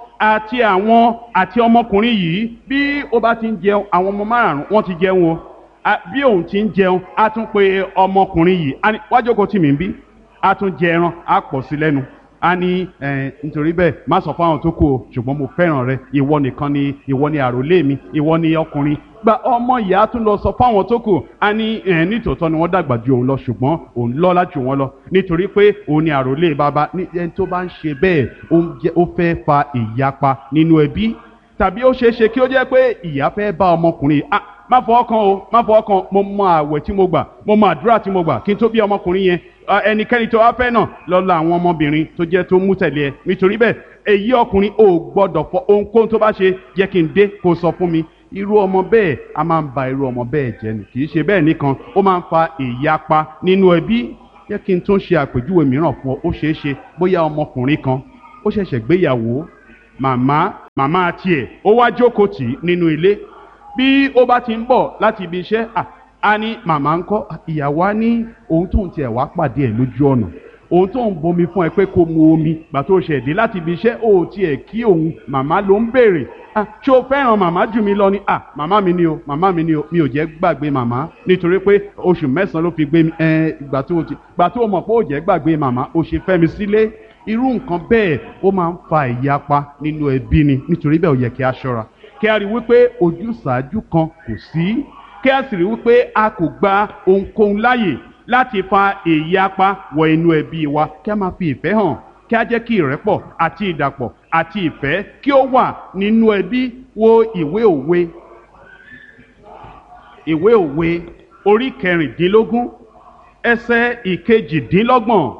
àti ọmọkùnrin yìí. Bí ó bá ti ń jẹun, àwọn ọmọ 5 wọ́n ti jẹun o. Bí òun ti ń jẹun, a tún pe ọmọkùnrin yìí, wá jókòó tì mí ń bí. A tún jẹ ẹran, a pọ̀ sí lẹ́nu. A ní nítorí bẹ́ẹ̀ má sọ fún àwọn tó kù o, ṣùgbọ́n mo fẹ́ràn rẹ, ìwọ ni àròlé mi, ìwọ ni ọkùnrin. Gba ọmọ yìí á tún lọ sọ fún àwọn tó kù. A ní nítòótọ́ ni wọ́n dàgbà ju òun lọ, ṣùgbọ́n òun lọ́lá jù wọ́n lọ nítorí pé òun ni àròlé bàbá. Ẹni tó bá ń ṣe bẹ́ẹ̀ ó fẹ́ fa ìyapa nínú ẹbí. Tàbí ó ṣeé ṣe kí ó jẹ́ pé ìyá fẹ́ bá ọmọkùnrin má fọwọ́ kan o, má fọwọ́ kan, mo mọ àwẹ̀ tí mo gbà, mo mọ àdúrà tí mo gbà kí n tó bí ọmọkùnrin yẹn. Ẹnikẹ́ni tó wá fẹ́ náà lọ la àwọn ọmọbìnrin tó jẹ́ tó mú tẹ̀lé ẹ. Nítorí bẹ́ẹ̀ èyí ọkùnrin ò gbọ́dọ̀ fọ ohunkóhun tó bá ṣe jẹ́ kí n dé kó sọ fún mi. Irú ọmọ bẹ́ẹ̀ a máa ń ba irú ọmọ bẹ́ẹ̀ jẹ́ ni. Kì í ṣe bẹ́ẹ̀ nìkan, ó máa ń fa ìyapa nínú ẹbí. Jẹ́ kí n tún ṣe àpèjúwe mìíràn fún ọ. Ó ṣeé ṣe bóyá ọmọkùnrin kan ó ṣẹ̀ṣẹ̀ gbéyàwó, màmá tiẹ̀ ó wá jókòó tì í nínú ilé. Bí ó bá ti ń bọ̀ láti ibi iṣẹ́, a ní màmá ń kọ́, ìyàwó á ní ohun tó ń tiẹ̀ wá pàdé ẹ̀ lójú ọ̀nà, ohun tó ń bomi fún ẹ pé kó mu omi gbà tó ṣẹ̀ dé láti ibi iṣẹ́, ó tiẹ̀ kí òun, màmá ló ń béèrè. Ṣé o fẹ́ràn màmá jù mí lọ ni? Màmá mi ni o, màmá mi ni o, mi ò jẹ́ gbàgbé màmá nítorí pé oṣù 9 ló fi gbé mi. Gbà tó mọ̀ pé ó jẹ́ gbàgbé màmá, ó ṣe fẹ́ mi sílé. Irú nǹkan bẹ́ẹ̀ ó máa ń fa ìyapa nínú ẹbí ni. Nítorí bẹ́ẹ̀ ó yẹ kí a ṣọ́ra, kí a rí wípé ojúsàájú kan kò sí, kí a sì rí wípé a kò gba ohunkóhun láàyè láti fa ìyapa wọ inú ẹbí wa. Kí a máa fi ìfẹ́ hàn, kí a jẹ́ kí ìrẹ́pọ̀ àti ìdàpọ̀ àti ìfẹ́ kí ó wà nínú ẹbí. Wo ìwé òwe orí 16 ẹsẹ̀ 22.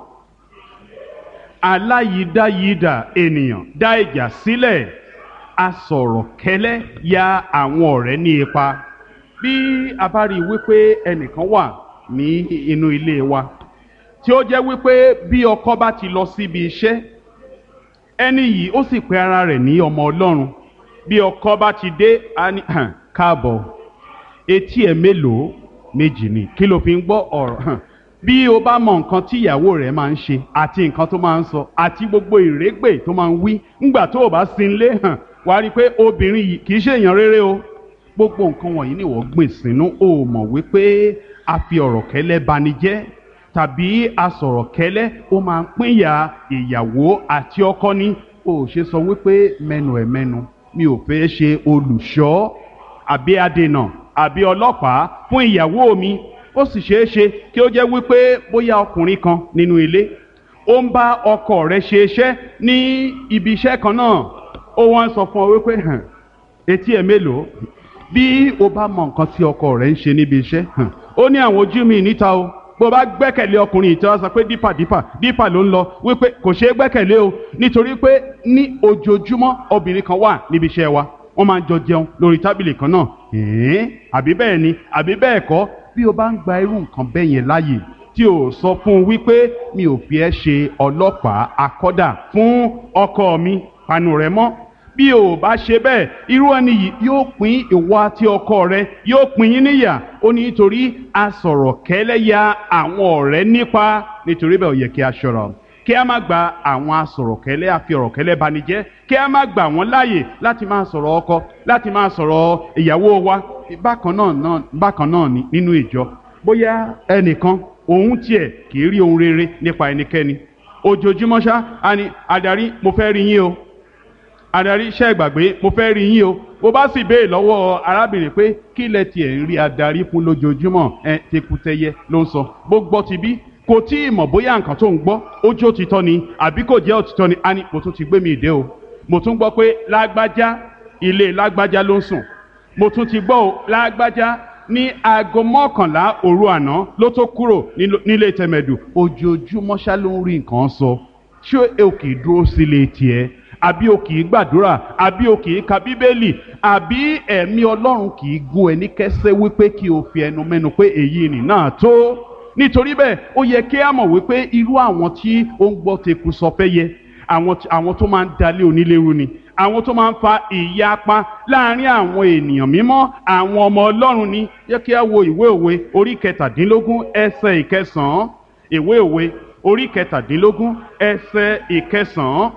Aláyídáyídà ènìyàn dá ìjà sílẹ̀, asọ̀rọ̀ kẹ́lẹ́ ya àwọn ọ̀rẹ́ ní ipa. Bí a bá rí wípé ẹnìkan wà ní inú ilé wa tí ó jẹ́ wípé bí ọkọ bá ti lọ síbi iṣẹ́, ẹni yìí ó sì pe ara rẹ̀ ní ọmọ Ọlọ́run. Bí ọkọ bá ti dé, a ní káàbọ̀, etí ẹ̀ mélòó? Méjì ni. Kí ló fi ń gbọ́ ọ̀rọ̀? Bí o bá mọ nǹkan tí ìyàwó rẹ̀ máa ń ṣe àti nǹkan tó máa ń sọ àti gbogbo ìrégbè tó máa ń wí ńgbà tó o bá sin lé, wàá rí i pé obìnrin yìí kì í ṣe èèyàn rere o. Gbogbo nǹkan wọ̀nyí ni wọ́n gbìn sínú. O mọ̀ wípé a fi ọ̀rọ̀ kẹ́lẹ́ bani jẹ́, tàbí a sọ̀rọ̀ kẹ́lẹ́ ó máa ń pínyà ìyàwó àti ọkọ ni. O ṣe sọ wípé mẹ́nu mi ò fẹ́ ṣe olùṣọ́ àbí adènà àbí ọlọ́pàá fún ìyàwó mi. Ó sì ṣeé ṣe kí ó jẹ́ wípé bóyá ọkùnrin kan nínú ilé ó ń bá ọkọ rẹ̀ ṣe iṣẹ́ ní ibi iṣẹ́ kan náà. Ó wá ń sọ fún ọ wípé etí ẹ̀ mélòó? Bí o bá mọ nǹkan tí ọkọ rẹ̀ ń ṣe níbi iṣẹ́, ó ní àwọn ojú mi níta o. Bó bá gbẹ́kẹ̀lé ọkùnrin ìtọ́ sọ pé dípà ló ń lọ, wípé kò ṣeé gbẹ́kẹ̀lé o. Nítorí pé ní ojoojúmọ́ obìnrin kan wà níbi iṣẹ́ wa, wọ́n máa ń jọ jẹun lórí tábìlì kan náà. Àbí bẹ́ẹ̀ ni àbí bẹ́ẹ̀ kọ́? Bí o bá ń gba irú nǹkan bẹ́ẹ̀ yẹn láàyè tí o sọ fún un wípé mi ò fi ẹ́ ṣe ọlọ́pàá akọ́dà fún ọkọ mi, panu rẹ̀ mọ́. Bí o bá ṣe bẹ́ẹ̀, irú ẹni yìí yóò pín ìwọ àti ọkọ rẹ, yóò pín yín níyà. Ó ní nítorí a sọ̀rọ̀ kẹ́lẹ́ ya àwọn ọ̀rẹ́ nípa. Nítorí bẹ́ẹ̀ ó yẹ kí a ṣọ́ra, kí a má gba àwọn asọ̀rọ̀kẹ́lẹ́ àfi ọ̀rọ̀kẹ́lẹ́ bani jẹ́, kí a má gbà wọ́n láàyè láti máa sọ̀rọ̀ ọkọ, láti máa sọ̀rọ̀ ìyàwó wa. Bákan náà ni nínú ìjọ, bóyá ẹnìkan òun tiẹ̀ kì í rí ohun rere nípa ẹnikẹ́ni. Ojoojúmọ́ ṣá, a ní adarí mo fẹ́ rí yín o, adarí iṣẹ́ ìgbàgbé mo fẹ́ rí yín o. Bó bá sì béè lọ́wọ́ arábìnrin pé kí lẹ tiẹ̀ ń rí adarí fún lójoojúmọ́, tekutẹyẹ ló ń sọ. Bó gbọ́ ti bí kò tí ì mọ̀ bóyá nǹkan tó ń gbọ́ ó jẹ́ òtítọ́ ni àbí kò jẹ́ òtítọ́ ni. A ní mo tún ti gbé mi ìdè o, mo tún gbọ́ pé lágbájá ilé lágbájá ló ń sùn. Mo tún ti gbọ́ o, lágbájá ní aago 11 òru àná ló tó kúrò nílé tẹ̀mẹ̀dù. Ojoojúmọ́ ṣá ló ń rí nǹkan sọ. Ṣé o kì í dúró sílé tiẹ̀? Àbí o kì í gbàdúrà? Àbí o kì í ka bíbélì? Àbí ẹ̀mí Ọlọ́run kì í gún ẹ ní kẹ́sẹ́ wípé kí o fi ẹnu mẹ́nu pé èyí nì náà tó? Nítorí bẹ́ẹ̀ ó yẹ kí a mọ̀ wípé irú àwọn tí ó ń gbọ́ teku sọ fẹ́ yẹ, àwọn tó máa ń dalé onílérú ni, àwọn tó máa ń fa ìyapa láàrin àwọn ènìyàn mímọ́, àwọn ọmọ Ọlọ́run ni. Yẹ kí a wo ìwé òwe orí 17 ẹsẹ̀ 9. Ìwé òwe orí 17 ẹsẹ̀ 9.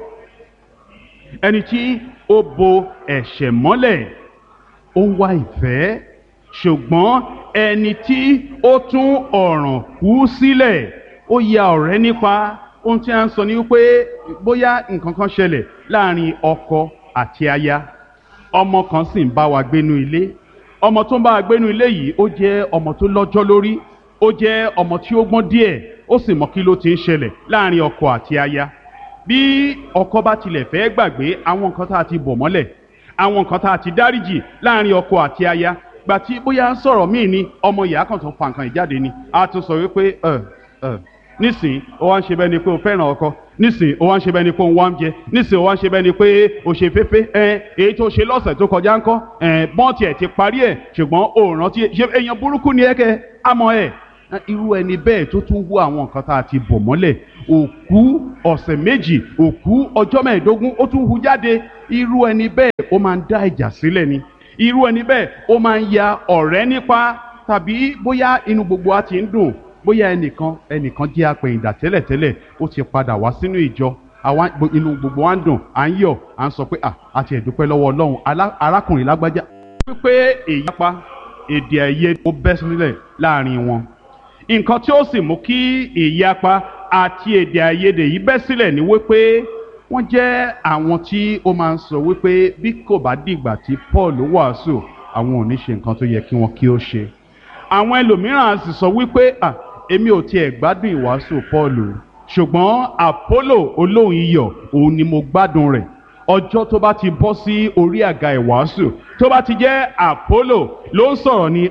Ẹni tí ó bo ẹ̀ṣẹ̀ mọ́lẹ̀ ó ń wá ìfẹ́, ṣùgbọ́n ẹni tí ó tún ọ̀ràn kú sílẹ̀ ó ya ọ̀rẹ́ nípa. Ohun tí a ń sọ ni wípé bóyá nǹkan kan ṣẹlẹ̀ láàrin ọkọ àti aya, ọmọ kan sì ń bá wa gbénú ilé. Ọmọ tó ń bá wa gbénú ilé yìí ó jẹ́ ọmọ tó lọ́jọ́ lórí, ó jẹ́ ọmọ tí ó gbọ́n díẹ̀, ó sì mọ kí ló ti ń ṣẹlẹ̀ láàrin ọkọ àti aya. Bí ọkọ bá tilẹ̀ fẹ́ gbàgbé àwọn nǹkan tá a ti bọ̀ mọ́lẹ̀, àwọn nǹkan tá a ti dáríjì láàrin ọkọ àti aya, gbà tí bóyá ń sọ̀rọ̀ míì ni ọmọ ìyá kan tó fa nǹkan ìjáde ni a tún sọ wípé nísìnyí ó wá ń ṣe bẹ́ẹ̀ ni pé o fẹ́ràn ọkọ, nísìn ó wá ń ṣe bẹ́ẹ̀ ni pé òun wá ń jẹ, nísìn ó wá ń ṣe bẹ́ẹ̀ ni pé ó ṣe féfé, èyí tó ṣe lọ́sẹ̀ tó kọjá ńkọ́, bọ́ǹtì ẹ̀ ti parí ẹ̀ ṣùgbọ́n ó rántí, ṣe èèyàn burúkú ni ẹ̀kẹ́ àmọ́ ẹ̀. Irú ẹni bẹ́ẹ̀ tó tún hu àwọn nǹkan tá a ti bò mọ́lẹ̀, òkú ọ̀sẹ̀ méjì, òkú ọjọ́ mẹ́ẹ̀ẹ́dógún ó tún hu jáde, irú ẹni bẹ́ẹ̀ ó máa ń dá ìjà sílẹ̀ ni, irú ẹni bẹ́ẹ̀ ó máa ń ya ọ̀rẹ́ nípa, tàbí bóyá inú gbogbo wa ti ń dùn, bóyá ẹnìkan jẹ́ apẹ̀yìndà tẹ́lẹ̀tẹ́lẹ̀ ó ti padà wá sínú ìjọ, inú gbogbo wa ń dùn, à ń yọ̀, à ń sọ pé àti ẹ̀dúpẹ́ lọ́wọ́ Ọlọ́run arákùnrin lágbájá, wípé ìyapa èdè àìyedè ó bẹ́ sílẹ̀ láàrin wọn. Nǹkan tí ó sì mú kí ìyapa àti èdè àìyedè yìí bẹ́ sílẹ̀ ni wípé wọ́n jẹ́ àwọn tí ó máa ń sọ wípé bí kò bá dìgbà tí Paul wàásù àwọn ò ní ṣe nǹkan tó yẹ kí wọ́n kí ó ṣe. Àwọn ẹlòmíràn sì sọ wípé èmi ò tiẹ̀ gbádùn ìwàásù Paul, ṣùgbọ́n Apollo olóhùn iyọ̀ òun ni mo gbádùn rẹ̀. Ọjọ́ tó bá ti bọ́ sí orí àga ìwàásù, tó bá ti jẹ́ Apollo ló ń sọ̀rọ̀ ni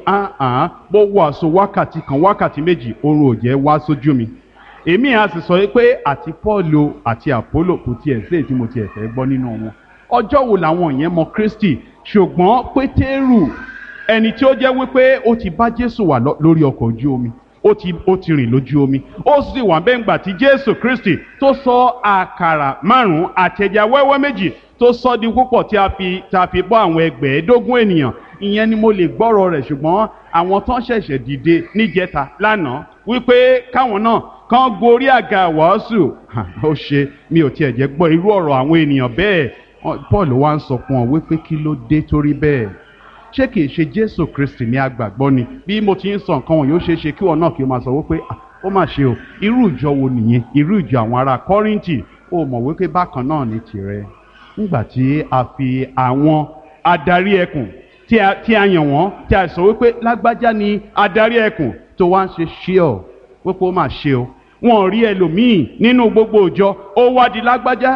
bó wàásù wákàtí kan wákàtí méjì oorun ò jẹ́ wá sójú mi. Èmi á sì sọ pé àti Paul àti Apollo kò tiẹ̀ sí èyí tí mo tiẹ̀ fẹ́ gbọ́ nínú wọn. Ọjọ́ wo làwọn yẹn mọ Kristi? Ṣùgbọ́n Pétérù, ẹni tí ó jẹ́ wípé ó ti bá Jésù wà lórí ọkọ̀ ojú omi, ó ti rìn lójú omi, ó sì wà bẹ́ẹ̀ ńgbà tí Jésù Kristi tó sọ àkàrà 5 àti ẹja wẹ́wẹ́ 2 tó sọ di púpọ̀ tí a fi bọ́ àwọn 15 ènìyàn. Ìyẹn ni mo lè gbọ́rọ̀ rẹ̀, ṣùgbọ́n àwọn tán ṣẹ̀ṣẹ̀ dìde níjẹta lánàá wípé káwọn náà kàn gorí àga wàásù, ó ṣe mi ò tiẹ̀ jẹ́ gbọ́ irú ọ̀rọ̀ àwọn ènìyàn bẹ́ẹ̀. Paul wá ń sọ fún ọ wípé kí ló dé torí bẹ́ẹ̀? Ṣé kìí ṣe Jésù Kristi ní agbàgbọ́ ni? Bí mo ti ń sọ nǹkan wọn yóò ṣe é ṣe kí wọn náà kí o máa sọ wípé ó mà ṣe o, irú ìjọ wo nìyẹn? Irú ìjọ àwọn ará Kọ́ríńtì, ó mọ̀ wípé bákan náà ní tirẹ̀. Nígbà tí a fi àwọn adarí ẹkùn tí a yàn wọ́n, tí a sọ wípé lágbájá ni adarí ẹkùn, tó wá ń ṣe ṣíọ̀ wípé ó mà ṣe o, wọn ò rí ẹlòmíì nínú gbogbo ìjọ, ó wá di lágbájá.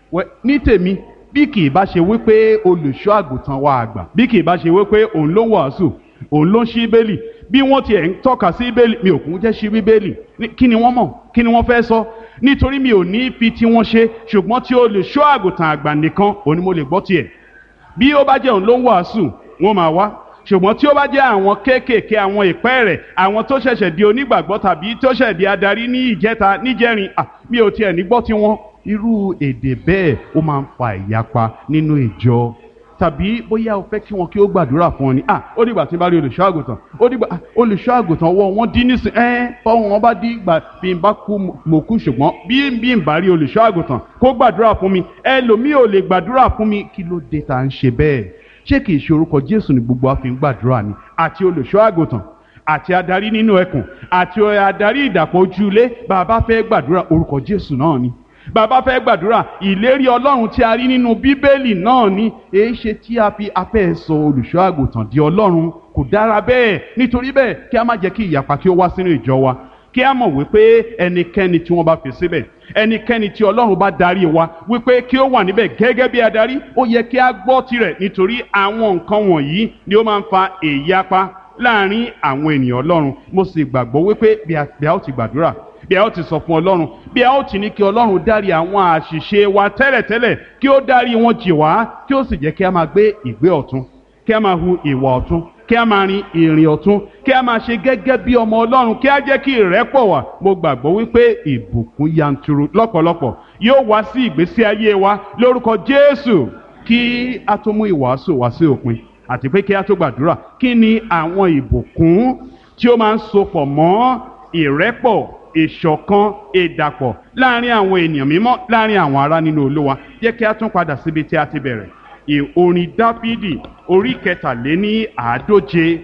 Ní tèmi, bí kì í bá ṣe wípé olùṣọ́ àgùntàn wa àgbà, bí kì í bá ṣe wípé òun ló wàásù, òun ló ń ṣí bíbélì, bí wọ́n tiẹ̀ ń tọ́ka sí bíbélì, mi ò kún jẹ́ ṣí bíbélì, kí ni wọ́n mọ̀, kí ni wọ́n fẹ́ sọ? Nítorí mi ò ní fi tí wọ́n ṣe, ṣùgbọ́n tí olùṣọ́ àgùntàn àgbà nìkan òun ni mo lè gbọ́ tiẹ̀. Bí ó bá jẹ́ òun ló ń wàásù, wọ́n máa wá, ṣùgbọ́n tí ó bá jẹ́ àwọn kéékèèké, àwọn ìpẹ́ rẹ̀, àwọn tó ṣẹ̀ṣẹ̀ di onígbàgbọ́ tàbí tó ṣẹ̀ di adarí ní ìjẹta níjẹrin, mi ò tiẹ̀ ní gbọ́ tiwọn. Irú èdè bẹ́ẹ̀ ó máa ń fa ìyapa nínú ìjọ. Tàbí bóyá o fẹ́ kí wọn kí ó gbàdúrà fún ọ ni, ó dìgbà tí n bá rí olùṣọ́ àgùntàn, ó dìgbà olùṣọ́ àgùntàn ọwọ́ wọn dín nísìn, fọwọ́n wọn bá dín ìgbà bí n bá kú mo kú, ṣùgbọ́n bí n bá rí olùṣọ́ àgùntàn kó gbàdúrà fún mi, ẹlòmíì ò lè gbàdúrà fún mi. Kí ló dé tá à ń ṣe bẹ́ẹ̀? Ṣé kìí ṣe orúkọ Jésù ni gbogbo wa fi ń gbàdúrà ni? Àti olùṣọ́ àgùntàn, àti adarí nínú ẹkùn, àti adarí ìdàpọ̀ ojúlé, bàbá fẹ́ gbàdúrà orúkọ Jésù náà ni. Bàbá fẹ́ gbàdúrà ìlérí Ọlọ́run tí a rí nínú Bíbélì náà ni. Èé ṣe tí a fi afẹ́ sọ olùṣọ́ àgùntàn di Ọlọ́run? Kò dára bẹ́ẹ̀. Nítorí bẹ́ẹ̀ kí a má jẹ́ kí ìyapa kí ó wá sínú ìjọ wa. Kí a mọ̀ wípé ẹnikẹ́ni tí wọ́n bá fi síbẹ̀, ẹnikẹ́ni tí Ọlọ́run bá darí wa wípé kí ó wà níbẹ̀ gẹ́gẹ́ bí adarí, ó yẹ kí a gbọ́ tirẹ̀, nítorí àwọn nǹkan wọ̀nyí ni ó máa ń fa ìyapa láàrin àwọn ènìyàn Ọlọ́run. Mo sì gbàgbọ́ wípé bí a ó ti gbàdúrà, bí a ó ti sọ fún Ọlọ́run, bí a ó ti ní kí Ọlọ́run dárí àwọn àṣìṣe wa tẹ́lẹ̀tẹ́lẹ̀, kí ó dárí wọn jì wá, kí ó sì jẹ́ kí a máa gbé ìgbé ọ̀tún, kí a máa hu ìwà ọ̀tún, kí a máa rin ìrìn ọ̀tún, kí a máa ṣe gẹ́gẹ́ bí ọmọ Ọlọ́run, kí a jẹ́ kí ìrẹ́pọ̀ wà. Mo gbàgbọ́ wípé ìbùkún yanturu lọ́pọ̀lọpọ̀ yóò wá sí ìgbésí ayé wa lórúkọ Jésù. Kí a tó mú ìwàásù wá sí òpin, àti pé kí a tó gbàdúrà, kí ni àwọn ìbùkún tí ó máa ń sopọ̀ mọ́ ìrẹ́pọ̀, ìṣọ̀kan, ìdàpọ̀ láàrin àwọn ènìyàn mímọ́, láàrin àwọn ará nínú Olúwa? Jẹ́ kí a tún padà síbi tí a ti bẹ̀rẹ̀. Orin Dáfídì orí 140.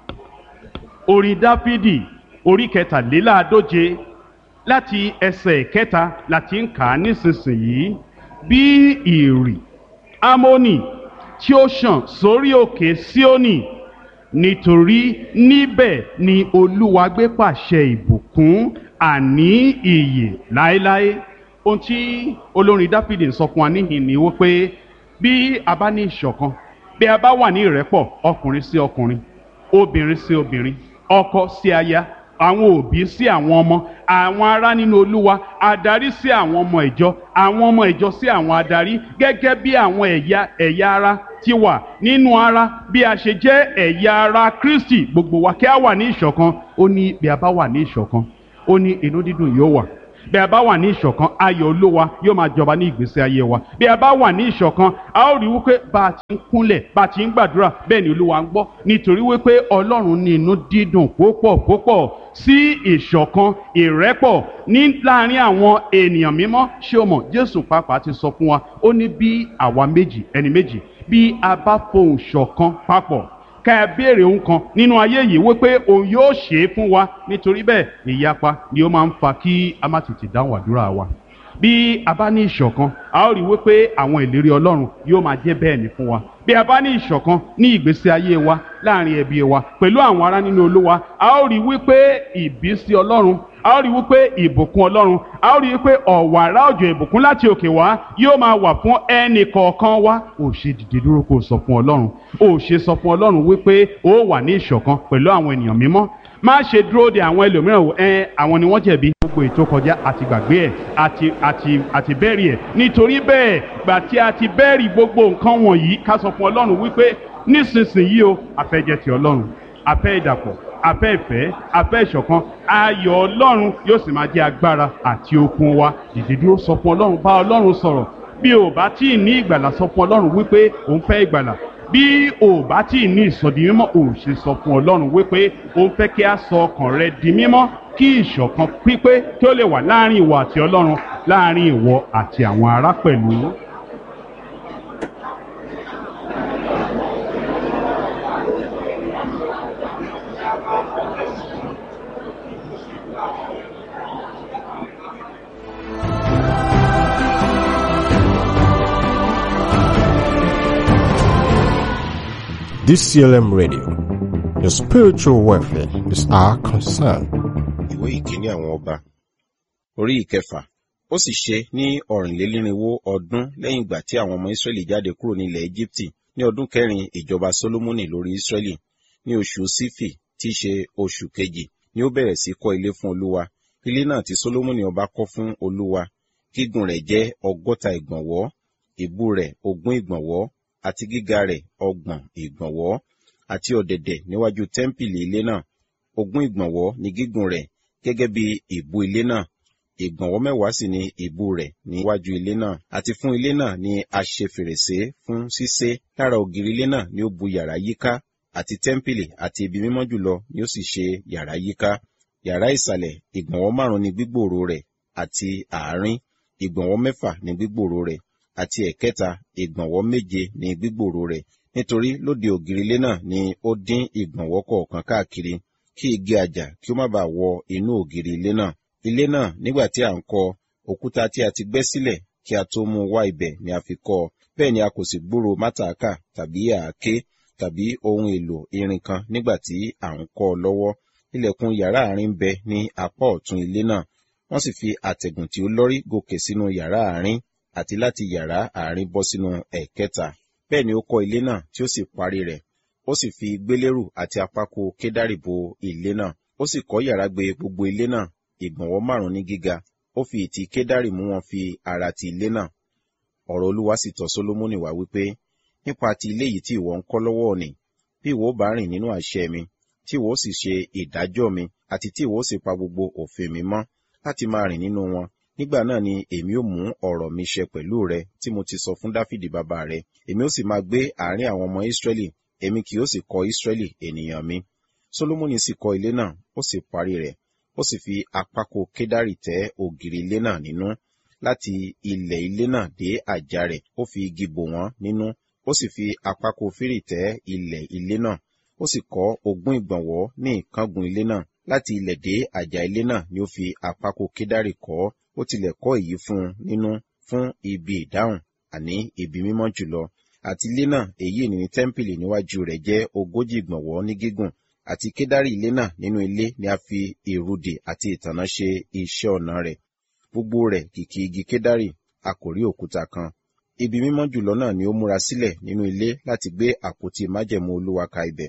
Orin Dáfídì orí 140 láti ẹsẹ̀ 1 láti ń kà á nísinsìnyí. Bí ìrì Ámónì tí ó ṣàn sórí òkè Síónì, nítorí níbẹ̀ ni Olúwa gbé pàṣẹ ìbùkún, àní ìyè láéláé. Ohun tí olórin Dáfídì ń sọ fún wa níhìn ni wípé bí a bá ní ìṣọ̀kan, bí a bá wà ní ìrẹ́pọ̀, ọkùnrin sí ọkùnrin, obìnrin sí obìnrin, ọkọ sí aya, àwọn òbí sí àwọn ọmọ, àwọn ará nínú Olúwa, adarí sí àwọn ọmọ ìjọ, àwọn ọmọ ìjọ sí àwọn adarí, gẹ́gẹ́ bí àwọn ẹ̀yà ara ti wà nínú ara, bí a ṣe jẹ́ ẹ̀yà ara Kristi, gbogbo wa kí a wà ní ìṣọ̀kan. Ó ní bí a bá wà ní ìṣọ̀kan, ó ní inú dídùn yóò wà. Bí a bá wà ní ìṣọ̀kan, ayọ̀ Olúwa yóò máa jọba ní ìgbésí ayé wa. Bí a bá wà ní ìṣọ̀kan, a ó rí wípé bá a ti ń kúnlẹ̀, bá a ti ń gbàdúrà, bẹ́ẹ̀ ni Olúwa ń gbọ́. Nítorí wípé Ọlọ́run ní inú dídùn púpọ̀ púpọ̀ sí ìṣọ̀kan, ìrẹ́pọ̀ ní láàrin àwọn ènìyàn mímọ́. Ṣé o mọ̀, Jésù pàápàá ti sọ fún wa, ó ní bí àwa ẹni méjì, bí a bá fohùn ṣọ̀kan papọ̀, ká ẹ béèrè ohun kan nínú ayé yìí wípé òun yóò ṣe é fún wa. Nítorí bẹ́ẹ̀ ìyapa ni ó máa ń fa kí a má tètè dáhùn àdúrà wa. Bí a bá ní ìṣọ̀kan, a ó rí wípé àwọn ìlérí Ọlọ́run yóò máa jẹ́ bẹ́ẹ̀ ni fún wa. Bí a bá ní ìṣọ̀kan ní ìgbésí ayé wa, láàrin ẹbí wa, pẹ̀lú àwọn ará nínú Olúwa, a ó rí wípé ìbísí Ọlọ́run, a ó rí wípé ìbùkún Ọlọ́run, a ó rí wípé ọ̀wàrà òjò ìbùkún láti òkè wá yóò máa wà fún ẹnì kọ̀ọ̀kan wa. Ó ṣe dìde dúró kó sọ fún Ọlọ́run, ó ṣe sọ fún Ọlọ́run wípé ó wà ní ìṣọ̀kan pẹ̀lú àwọn ènìyàn mímọ́. Má ṣe dúró de àwọn ẹlòmíràn wò, àwọn ni wọ́n jẹ̀bi, gbogbo ètò kọjá àti gbàgbé ẹ̀ àti bẹ́ẹ̀rì ẹ̀. Nítorí bẹ́ẹ̀, gbà tí a ti bẹ́ẹ̀rì gbogbo nǹkan wọ̀nyí, ká sọ fún Ọlọ́run wípé nísinsìnyí o, a fẹ́ jẹ́ ti Ọlọ́run, a fẹ́ ìdàpọ̀, a fẹ́ ìfẹ́, a fẹ́ ìṣọ̀kan. Ayọ̀ Ọlọ́run yóò sì máa jẹ́ agbára àti okun wa. Dìde dúró, sọ fún Ọlọ́run, bá Ọlọ́run sọ̀rọ̀. Bí o bá tí ì ní ìgbàlà, sọ fún Ọlọ́run wípé òun fẹ́ ìgbàlà. Bí o bá tí ì ní ìsọdi mímọ́, o ṣe sọ fún Ọlọ́run wípé òun fẹ́ kí a sọ ọkàn rẹ di mímọ́, kí ìṣọ̀kan pípé kí ó lè wà láàrin ìwọ àti Ọlọ́run, láàrin ìwọ àti àwọn ará pẹ̀lú. DCLM Radio. Your spiritual welfare is our concern. Ìwé ìkíní àwọn ọba, orí ìkẹfà. Ó sì ṣe ní 450 ọdún lẹ́yìn ìgbà tí àwọn ọmọ Ísírẹ́lì jáde kúrò ní ilẹ̀ Éjíptì, ní ọdún kẹrin ìjọba Sólómọ́nì lórí Ísírẹ́lì, ní oṣù Sífì tí í ṣe oṣù kejì, ni ó bẹ̀rẹ̀ sí kọ́ ilé fún Olúwa. Ilé náà tí Sólómọ́nì ọba kọ́ fún Olúwa, gígùn rẹ̀ jẹ́ 60 ìgbọ̀nwọ́, ìbú rẹ̀ 20 ìgbọ̀nwọ́, àti gíga rẹ̀ 30 ìgbọ̀nwọ́, àti ọ̀dẹ̀dẹ̀ níwájú tẹ́ḿpìlì ilé náà. 20 ìgbọ̀nwọ́ ni gígùn rẹ̀ gẹ́gẹ́ bí ìbú ilé náà. Ìgbọ̀nwọ́ 10 sì ni ìbú rẹ̀ níwájú ilé náà. Àti fún ilé náà ni a ṣe fèrèsé fún ṣíṣe. Lára ògiri ilé náà ni ó bu yàrá yíká, àti tẹ́ḿpìlì àti ibi mímọ́ jùlọ ni ó sì ṣe yàrá yíká. Yàrá ìsàlẹ̀ ìgbọ̀nwọ́ 5 ni gbígbòòrò rẹ̀, àti àárín ìgbọ̀nwọ́ 6 ni gbígbòòrò rẹ̀, àti ẹ̀kẹta ìgbọ̀nwọ́ 7 ni gbígbòòrò rẹ̀. Nítorí lóde ògiri ilé náà ni ó dín ìgbọ̀nwọ́ kọ̀ọ̀kan káàkiri, kí igi àjà kí ó má bàa wọ inú ògiri ilé náà. Ilé náà nígbà tí a ń kọ́, òkúta tí a ti gbẹ́ sílẹ̀ kí a tó mú wá ibẹ̀ ni a fi kọ́. Bẹ́ẹ̀ ni a kò sì gbúrò mátàkà tàbí àáké tàbí ohun èlò irin kan nígbà tí à ń kọ́ lọ́wọ́. Ilẹ̀kùn yàrá àárín ń bẹ ní apá ọ̀tún ilé náà. Wọ́n sì fi àtẹ̀gùn tí ó lọ́rí gòkè sínú yàrá àárín, àti láti yàrá àárín bọ́ sínú ẹ̀kẹta. Bẹ́ẹ̀ ni ó kọ́ ilé náà tí ó sì parí rẹ̀. Ó sì fi gbélérù àti àpákò kédárì bo ilé náà. Ó sì kọ́ yàrá gbé gbogbo ilé náà, ìgbọ̀nwọ́ 5 ní gíga. Ó fi ìtì kédárì mú wọn fi ara ti ilé náà. Ọ̀rọ̀ Olúwa sì tọ̀ Sólómọ́nì wá wípé, nípa ti ilé yìí tí ìwọ ń kọ́ lọ́wọ́ òní, bí ìwọ bá rìn nínú àṣẹ mi, tí ìwọ sì ṣe ìdájọ́ mi, àti tí ìwọ sì pa gbogbo òfin mi mọ́, láti máa rìn nínú wọn, nígbà náà ni èmi ó mú ọ̀rọ̀ mi ṣẹ pẹ̀lú rẹ tí mo ti sọ fún Dáfídì bàbá rẹ. Èmi ó sì máa gbé àárín àwọn ọmọ Ísírẹ́lì, èmi kì yóò sì kọ́ Ísírẹ́lì ènìyàn mi. Sólómọ́nì sì kọ́ ilé náà, ó sì parí rẹ̀. Ó sì fi àpákò kédárì tẹ́ ògiri ilé náà nínú, láti ilẹ̀ ilé náà dé àjà rẹ̀, ó fi igi bò wọ́n nínú. Ó sì fi àpákò fírì tẹ́ ilẹ̀ ilé náà. Ó sì kọ́ 20 ìgbọ̀nwọ́ ní ìkángun ilé náà. Láti ilẹ̀ dé àjà ilé náà ni ó fi àpákò kédárì kọ́. Ó tilẹ̀ kọ́ èyí fún un nínú fún ibi ìdáhùn, àní ibi mímọ́ jùlọ. Àti ilé náà, èyí ní tẹ́ḿpìlì níwájú rẹ̀ jẹ́ 40 ìgbọ̀nwọ́ ní gígùn. Àti kédárì ilé náà nínú ilé ni a fi èrùdè àti ìtànná ṣe iṣẹ́ ọnà rẹ̀. Gbogbo rẹ̀ kìkì igi kédárì, a kò rí òkúta kan. Ibi mímọ́ jùlọ náà ni ó múra sílẹ̀ nínú ilé láti gbé àpótí májẹ̀mú Olúwa ka ibẹ̀.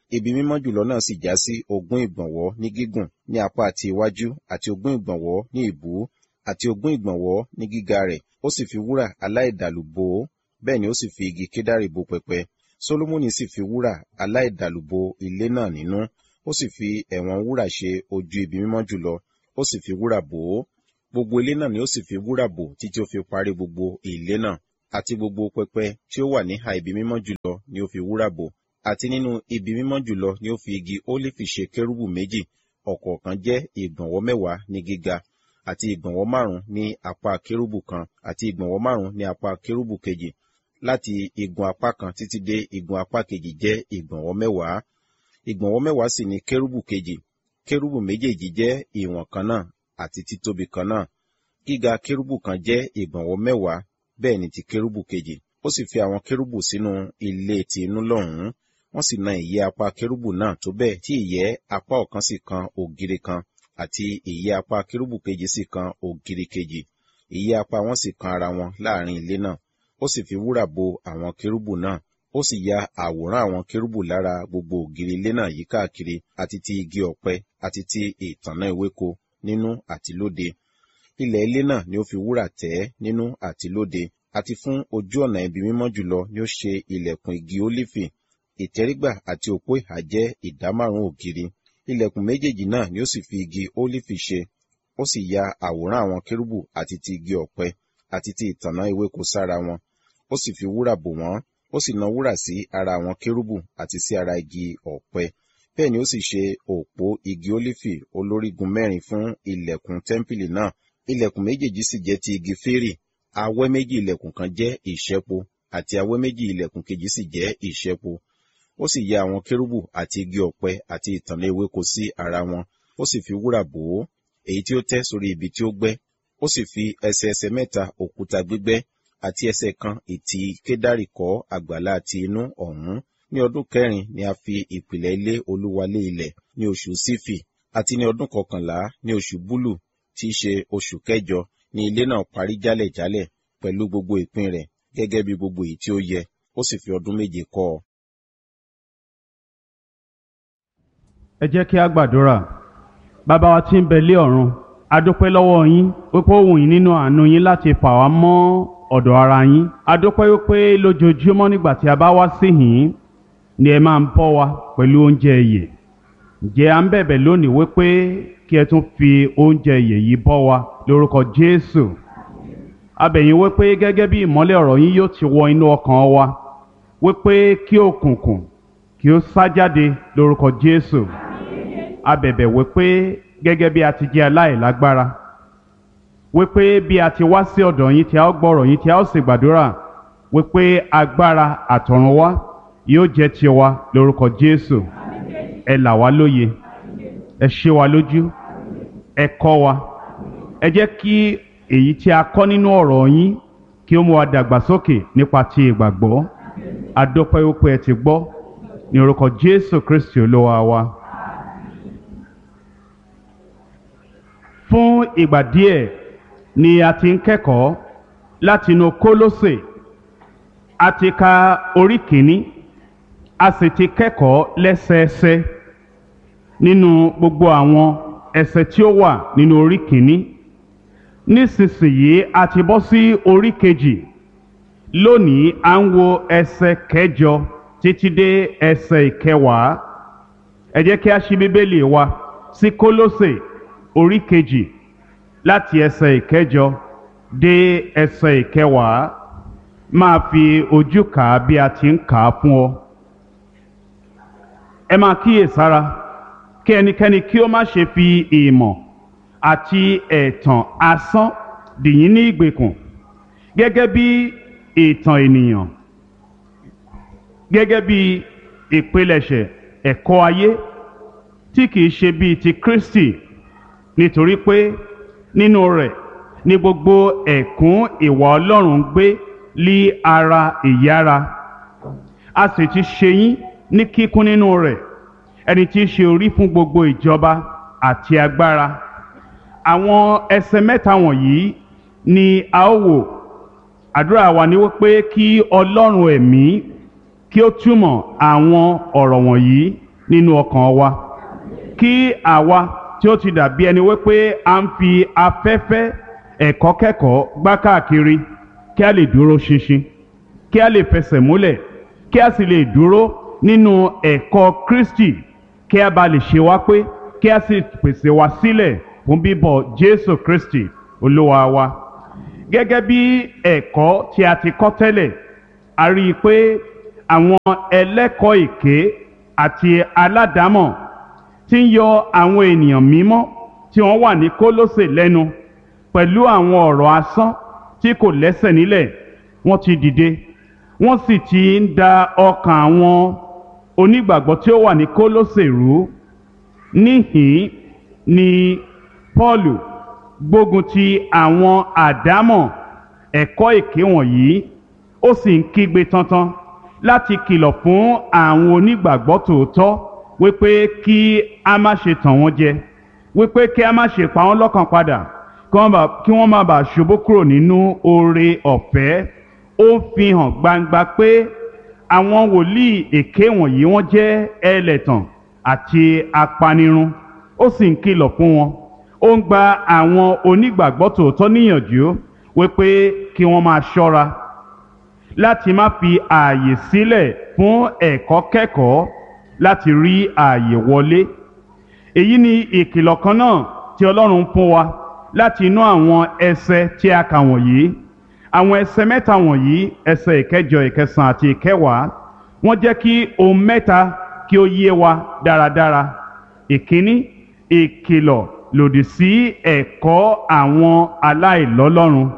Ibi mímọ́ jùlọ náà sì já sí 20 ìgbọ̀nwọ́ ní gígùn ní apá àti iwájú, àti 20 ìgbọ̀nwọ́ ní ìbú, àti 20 ìgbọ̀nwọ́ ní gíga rẹ̀. Ó sì fi wúrà aláìdàlù bò ó, bẹ́ẹ̀ ni ó sì fi igi kédárì bò pẹpẹ. Sólómọ́nì sì fi wúrà aláìdàlù bò ilé náà nínú. Ó sì fi ẹ̀wọ̀n wúrà ṣe ojú ibi mímọ́ jùlọ, ó sì fi wúrà bò ó. Gbogbo ilé náà ni ó sì fi wúrà bò títí ó fi parí gbogbo ilé náà. Àti gbogbo pẹpẹ tí ó wà níhà ibi mímọ́ jùlọ ni ó fi wúrà bò. Àti nínú ibi mímọ́ jùlọ ni ó fi igi ólífì ṣe kérúbù méjì, ọ̀kọ̀ọ̀kan jẹ́ ìgbọ̀nwọ́ 10 ní gíga, àti ìgbọ̀nwọ́ 5 ní apá kérúbù kan, àti ìgbọ̀nwọ́ 5 ní apá kérúbù kejì. Láti igun apá kan títí dé igun apá kejì jẹ́ ìgbọ̀nwọ́ 10. Ìgbọ̀nwọ́ 10 sì ni kérúbù kejì. Kérúbù méjèèjì jẹ́ ìwọ̀n kan náà àti títóbi kan náà. Gíga kérúbù kan jẹ́ ìgbọ̀nwọ́ 10, bẹ́ẹ̀ ni ti kérúbù kejì. Ó sì fi àwọn kérúbù sínú ilé ti inú lọ́hùn-ún. Wọ́n sì na ìyẹ́ apá kérúbù náà tó bẹ́ẹ̀ tí ìyẹ́ apá ọ̀kan sì kan ògiri kan, àti ìyẹ́ apá kérúbù kejì sì kan ògiri kejì. Ìyẹ́ apá wọn sì kan ara wọn láàrin ilé náà. Ó sì fi wúrà bò àwọn kérúbù náà. Ó sì ya àwòrán àwọn kérúbù lára gbogbo ògiri ilé náà yíkákiri, àti ti igi ọ̀pẹ, àti ti ìtànná ewéko nínú àti lóde. Ilẹ̀ ilé náà ni ó fi wúrà tẹ́ nínú àti lóde. Àti fún ojú ọ̀nà ibi mímọ́ jùlọ ni ó ṣe ilẹ̀kùn igi ólífì. Ìtẹ́rígbà àti òpó ìhà jẹ́ 5 ògiri. Ilẹ̀kùn méjèèjì náà ni ó sì fi igi ólífì ṣe. Ó sì ya àwòrán àwọn kérúbù àti ti igi ọ̀pẹ, àti ti ìtànná ewéko sára wọn. Ó sì fi wúrà bò wọ́n. Ó sì na wúrà sí ara àwọn kérúbù àti sí ara igi ọ̀pẹ. Bẹ́ẹ̀ ni ó sì ṣe òpó igi ólífì olórígun 4 fún ilẹ̀kùn tẹ́ḿpìlì náà. Ilẹ̀kùn méjèèjì sì jẹ́ ti igi férì. Awẹ́ méjì ilẹ̀kùn kan jẹ́ ìṣẹ́po, àti awẹ́ méjì ilẹ̀kùn kejì sì jẹ́ ìṣẹ́po. Ó sì ya àwọn kérúbù àti igi ọ̀pẹ àti ìtànná ewéko sí ara wọn. Ó sì fi wúrà bò ó, èyí tí ó tẹ́ sórí ibi tí ó gbẹ́. Ó sì fi ẹsẹ̀ 3 òkúta gbígbẹ́, àti ẹsẹ̀ kan ìtì kédárì kọ́ àgbàlá ti inú ọ̀hún. Ní ọdún 4 ni a fi ìpìlẹ̀ ilé Olúwa lé ilẹ̀, ní oṣù Sífì, àti ní ọdún 11 ní oṣù Búlù, tí í ṣe oṣù kẹjọ, ni ilé náà parí jálẹ̀jálẹ̀ pẹ̀lú gbogbo ìpín rẹ̀, gẹ́gẹ́ bí gbogbo èyí tí ó yẹ. Ó sì fi ọdún 7 kọ́ ọ. Ẹ jẹ́ kí a gbàdúrà. Bàbá wa tí ń bẹ lé ọ̀run, a dúpẹ́ lọ́wọ́ yín wípé ó wù yín nínú àánú yín láti fà wá mọ́ ọ̀dọ̀ ara yín. A dúpẹ́ wípé lójoojúmọ́ nígbà tí a bá wá síhìn ni ẹ máa ń bọ́ wa pẹ̀lú oúnjẹ ìyè. Ǹjẹ́ à ń bẹ̀bẹ̀ lónìí wípé kí ẹ tún fi oúnjẹ ìyè yìí bọ́ wa lórúkọ Jésù. A bẹ̀ yín wípé gẹ́gẹ́ bí ìmọ́lẹ̀ ọ̀rọ̀ yín yóò ti wọ inú ọkàn wa, wípé kí òkùnkùn kí ó sá jáde lórúkọ Jésù. A bẹ̀bẹ̀ wípé gẹ́gẹ́ bí a ti jẹ́ aláìlágbára, wípé bí a ti wá sí ọ̀dọ̀ yín tí a ó gbọ́rọ̀ yín tí a ó sì gbàdúrà, wípé agbára àtọ̀run wá yóò jẹ́ tiwa lórúkọ Jésù. Ẹ là wá lóye, ẹ ṣe wa lójú, ẹ kọ́ wa. Ẹ jẹ́ kí èyí tí a kọ́ nínú ọ̀rọ̀ yín kí ó mú wa dàgbàsókè nípa ti ìgbàgbọ́. A dúpẹ́ wípé ẹ ti gbọ́, ní orúkọ Jésù Kristi Olúwa wa. Fún ìgbà díẹ̀ ni a ti ń kẹ́kọ̀ọ́ látinú Kólósè. A ti ka orí 1, a sì ti kẹ́kọ̀ọ́ lẹ́sẹẹsẹ nínú gbogbo àwọn ẹsẹ̀ tí ó wà nínú orí 1. Nísinsìnyí a ti bọ́ sí orí 2. Lónìí a ń wo ẹsẹ̀ 8 títí dé ẹsẹ̀ 10. Ẹ jẹ́ kí a ṣí Bíbélì wa sí Kólósè orí 2 láti ẹsẹ̀ 8 dé ẹsẹ̀ 10. Máa fi ojú kà á bí a ti ń kà á fún ọ. Ẹ máa kíyèsára kí ẹnikẹ́ni kí ó má ṣe fi ìmọ̀ àti ẹ̀tàn asán dì yín ní ìgbèkùn, gẹ́gẹ́ bí ìtàn ènìyàn, gẹ́gẹ́ bí ìpilẹ̀ṣẹ̀ ẹ̀kọ́ ayé tí kìí ṣe bíi ti Kristi, nítorí pé nínú rẹ̀ ni gbogbo ẹ̀kún ìwà Ọlọ́run gbé lí ara ìyára. A sì ti ṣe yín ní kíkún nínú rẹ̀, ẹni tí í ṣe orí fún gbogbo ìjọba àti agbára. Àwọn ẹsẹ̀ mẹ́ta wọ̀nyí ni a ó wò. Àdúrà wa ni wípé kí Ọlọ́run ẹ̀mí kí ó túmọ̀ àwọn ọ̀rọ̀ wọ̀nyí nínú ọkàn wa, kí àwa tí ó ti dàbí ẹni wípé à ń fi afẹ́fẹ́ ẹ̀kọ́ kẹ́kọ̀ọ́ gbá káàkiri kí a lè dúró ṣinṣin, kí a lè fẹsẹ̀ múlẹ̀, kí a sì lè dúró nínú ẹ̀kọ́ Kristi, kí a bá lè ṣe wá pé, kí a sì pèsè wa sílẹ̀ fún bíbọ̀ Jésù Kristi Olúwa wa. Gẹ́gẹ́ bí ẹ̀kọ́ tí a ti kọ́ tẹ́lẹ̀, a rí i pé àwọn ẹlẹ́kọ̀ọ́ èké àti aládàámọ̀ tí ń yọ àwọn ènìyàn mímọ́ tí wọ́n wà ní Kólósè lẹ́nu pẹ̀lú àwọn ọ̀rọ̀ asán tí kò lẹ́sẹ̀ nílẹ̀, wọ́n ti dìde, wọ́n sì ti ń da ọkàn àwọn onígbàgbọ́ tí ó wà ní Kólósè rú. Níhìn ni Pọ́ọ̀lù gbógun ti àwọn àdámọ̀ ẹ̀kọ́ èké wọ̀nyí, ó sì ń kígbe tantan láti kìlọ̀ fún àwọn onígbàgbọ́ tòótọ́ wípé kí a má ṣe tàn wọ́n jẹ, wípé kí a má ṣe pa wọ́n lọ́kàn padà, kí wọ́n má bàa ṣubú kúrò nínú oore ọ̀fẹ́. Ó fi hàn gbangba pé àwọn wòlíì èké wọ̀nyí wọ́n jẹ́ ẹlẹ́tàn àti apanirun. Ó sì ń kìlọ̀ fún wọn, ó ń gba àwọn onígbàgbọ́ tòótọ́ níyànjú wípé kí wọ́n máa ṣọ́ra láti má fi ààyè sílẹ̀ fún ẹ̀kọ́ kẹ́kọ̀ọ́ láti rí ààyè wọlé. Èyí ni ìkìlọ̀ kan náà tí Ọlọ́run fún wa láti inú àwọn ẹsẹ̀ tí a kà wọ̀nyí. Àwọn ẹsẹ̀ mẹ́ta wọ̀nyí, ẹsẹ̀ ìkẹjọ, ìkẹsàn àti ìkẹwàá, wọ́n jẹ́ kí ohun mẹ́ta kí ó yé wa dáradára. Ìkíní, ìkìlọ̀ lòdì sí ẹ̀kọ́ àwọn aláìlọ́lọ́run.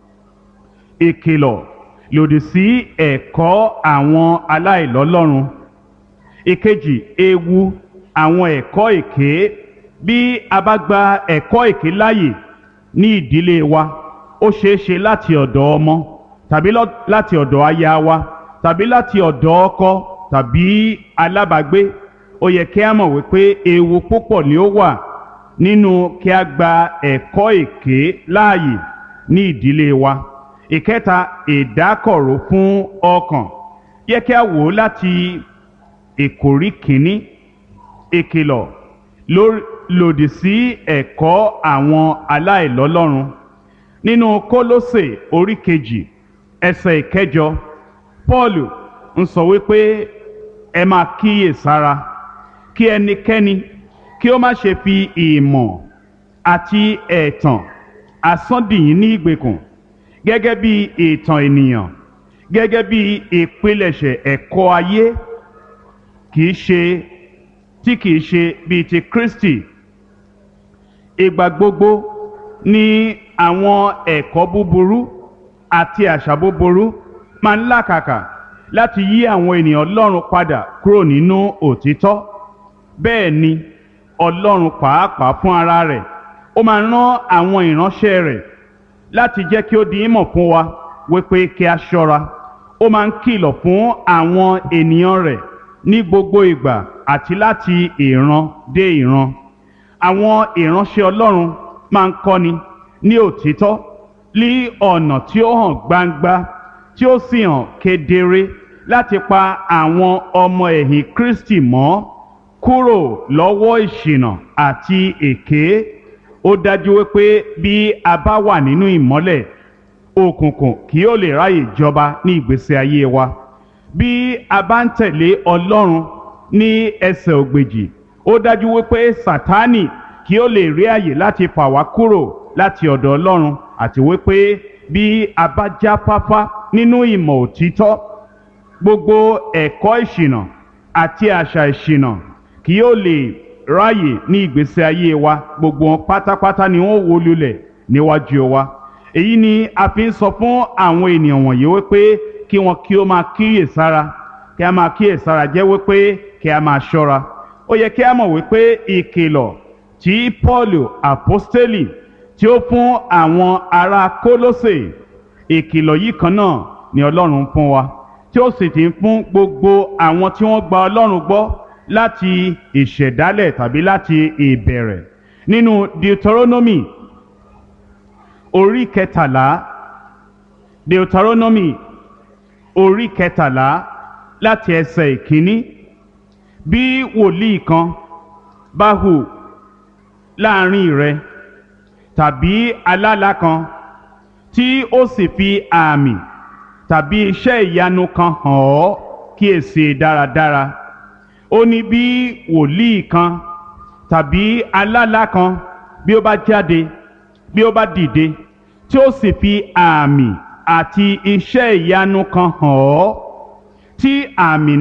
Ìkìlọ̀ lòdì sí ẹ̀kọ́ àwọn aláìlọ́lọ́run. Ìkejì, ewu àwọn ẹ̀kọ́ èké. Bí a bá gba ẹ̀kọ́ èké láàyè ní ìdílé wa, ó ṣeé ṣe láti ọ̀dọ̀ ọmọ, tàbí láti ọ̀dọ̀ aya wa, tàbí láti ọ̀dọ̀ ọkọ tàbí alábàágbé. Ó yẹ kí a mọ̀ wípé ewu púpọ̀ ni ó wà nínú kí a gba ẹ̀kọ́ èké láàyè ní ìdílé wa. Ìkẹta, ìdákọ̀ró fún ọkàn. Yẹ kí a wò ó láti ìkórí kìíní, ìkìlọ̀ lòdì sí ẹ̀kọ́ àwọn aláìlọ́lọ́run. Nínú Kólósè orí kejì ẹsẹ̀ ìkẹjọ, Pọ́ọ̀lù ń sọ wípé ẹ máa kíyèsára kí ẹnikẹ́ni kí ó má ṣe fi ìmọ̀ àti ẹ̀tàn asán dì yín ní ìgbèkùn, gẹ́gẹ́ bí ìtàn ènìyàn, gẹ́gẹ́ bí ìpilẹ̀ṣẹ̀ ẹ̀kọ́ ayé tí kìí ṣe bíi ti Kristi. Ìgbà gbogbo ni àwọn ẹ̀kọ́ búburú àti àṣà búburú máa ń làkàkà láti yí àwọn ènìyàn Ọlọ́run padà kúrò nínú òtítọ́. Bẹ́ẹ̀ ni Ọlọ́run pàápàá fún ara rẹ̀, ó máa rán àwọn ìránṣẹ́ rẹ̀ láti jẹ́ kí ó di ìmọ̀ fún wa wípé kí a ṣọ́ra. Ó máa ń kìlọ̀ fún àwọn ènìyàn rẹ̀ ní gbogbo ìgbà àti láti ìran dé ìran. Àwọn ìránṣẹ́ Ọlọ́run máa ń kọ́ni ní òtítọ́, ní ọ̀nà tí ó hàn gbangba, tí ó sì hàn kedere, láti pa àwọn ọmọ ẹ̀yìn Kristi mọ́ kúrò lọ́wọ́ ìṣìnà àti èké. Ó dájú wípé bí a bá wà nínú ìmọ́lẹ̀, òkùnkùn kì yóò lè ráyè jọba ní ìgbésí ayé wa. Bí a bá ń tẹ̀lé Ọlọ́run ní ẹsẹ̀ ògbèjì, ó dájú wípé Sátánì kì yóò lè rí àyè láti fà wá kúrò láti ọ̀dọ̀ Ọlọ́run, àti wípé bí a bá jáfáfá nínú ìmọ̀ òtítọ́, gbogbo ẹ̀kọ́ ìṣìnà àti àṣà ìṣìnà kì yóò lè ráyè ní ìgbésí ayé wa. Gbogbo wọn pátápátá ni wọ́n wó lulẹ̀ níwájú wa. Èyí ni a fi ń sọ fún àwọn ènìyàn wọ̀nyí wípé kí wọn kí ó máa kíyèsára. Kí a máa kíyèsára jẹ́ wípé kí a máa ṣọ́ra. Ó yẹ kí a mọ̀ wípé ìkìlọ̀ tí Pọ́ọ̀lù àpọ́stélì tí ó fún àwọn ará Kólósè, ìkìlọ̀ yìí kan náà ni Ọlọ́run fún wa, tí ó sì ti ń fún gbogbo àwọn tí wọ́n gba Ọlọ́run gbọ́ láti ìṣẹ̀dálẹ̀ tàbí láti ìbẹ̀rẹ̀. Nínú Deuteronomy orí kẹtàlá, Deuteronomy orí kẹtàlá láti ẹsẹ̀ ìkíní, bí wòlíì kan bá hù láàrin rẹ tàbí alálà kan tí ó sì fi àmì tàbí iṣẹ́ ìyanu kan hàn ọ́, kíyèsí dáradára. Ó ní bí wòlíì kan tàbí alálà kan bí ó bá jáde, bí ó bá dìde, tí ó sì fi àmì àti iṣẹ́ ìyanu kan hàn ọ́, tí àmì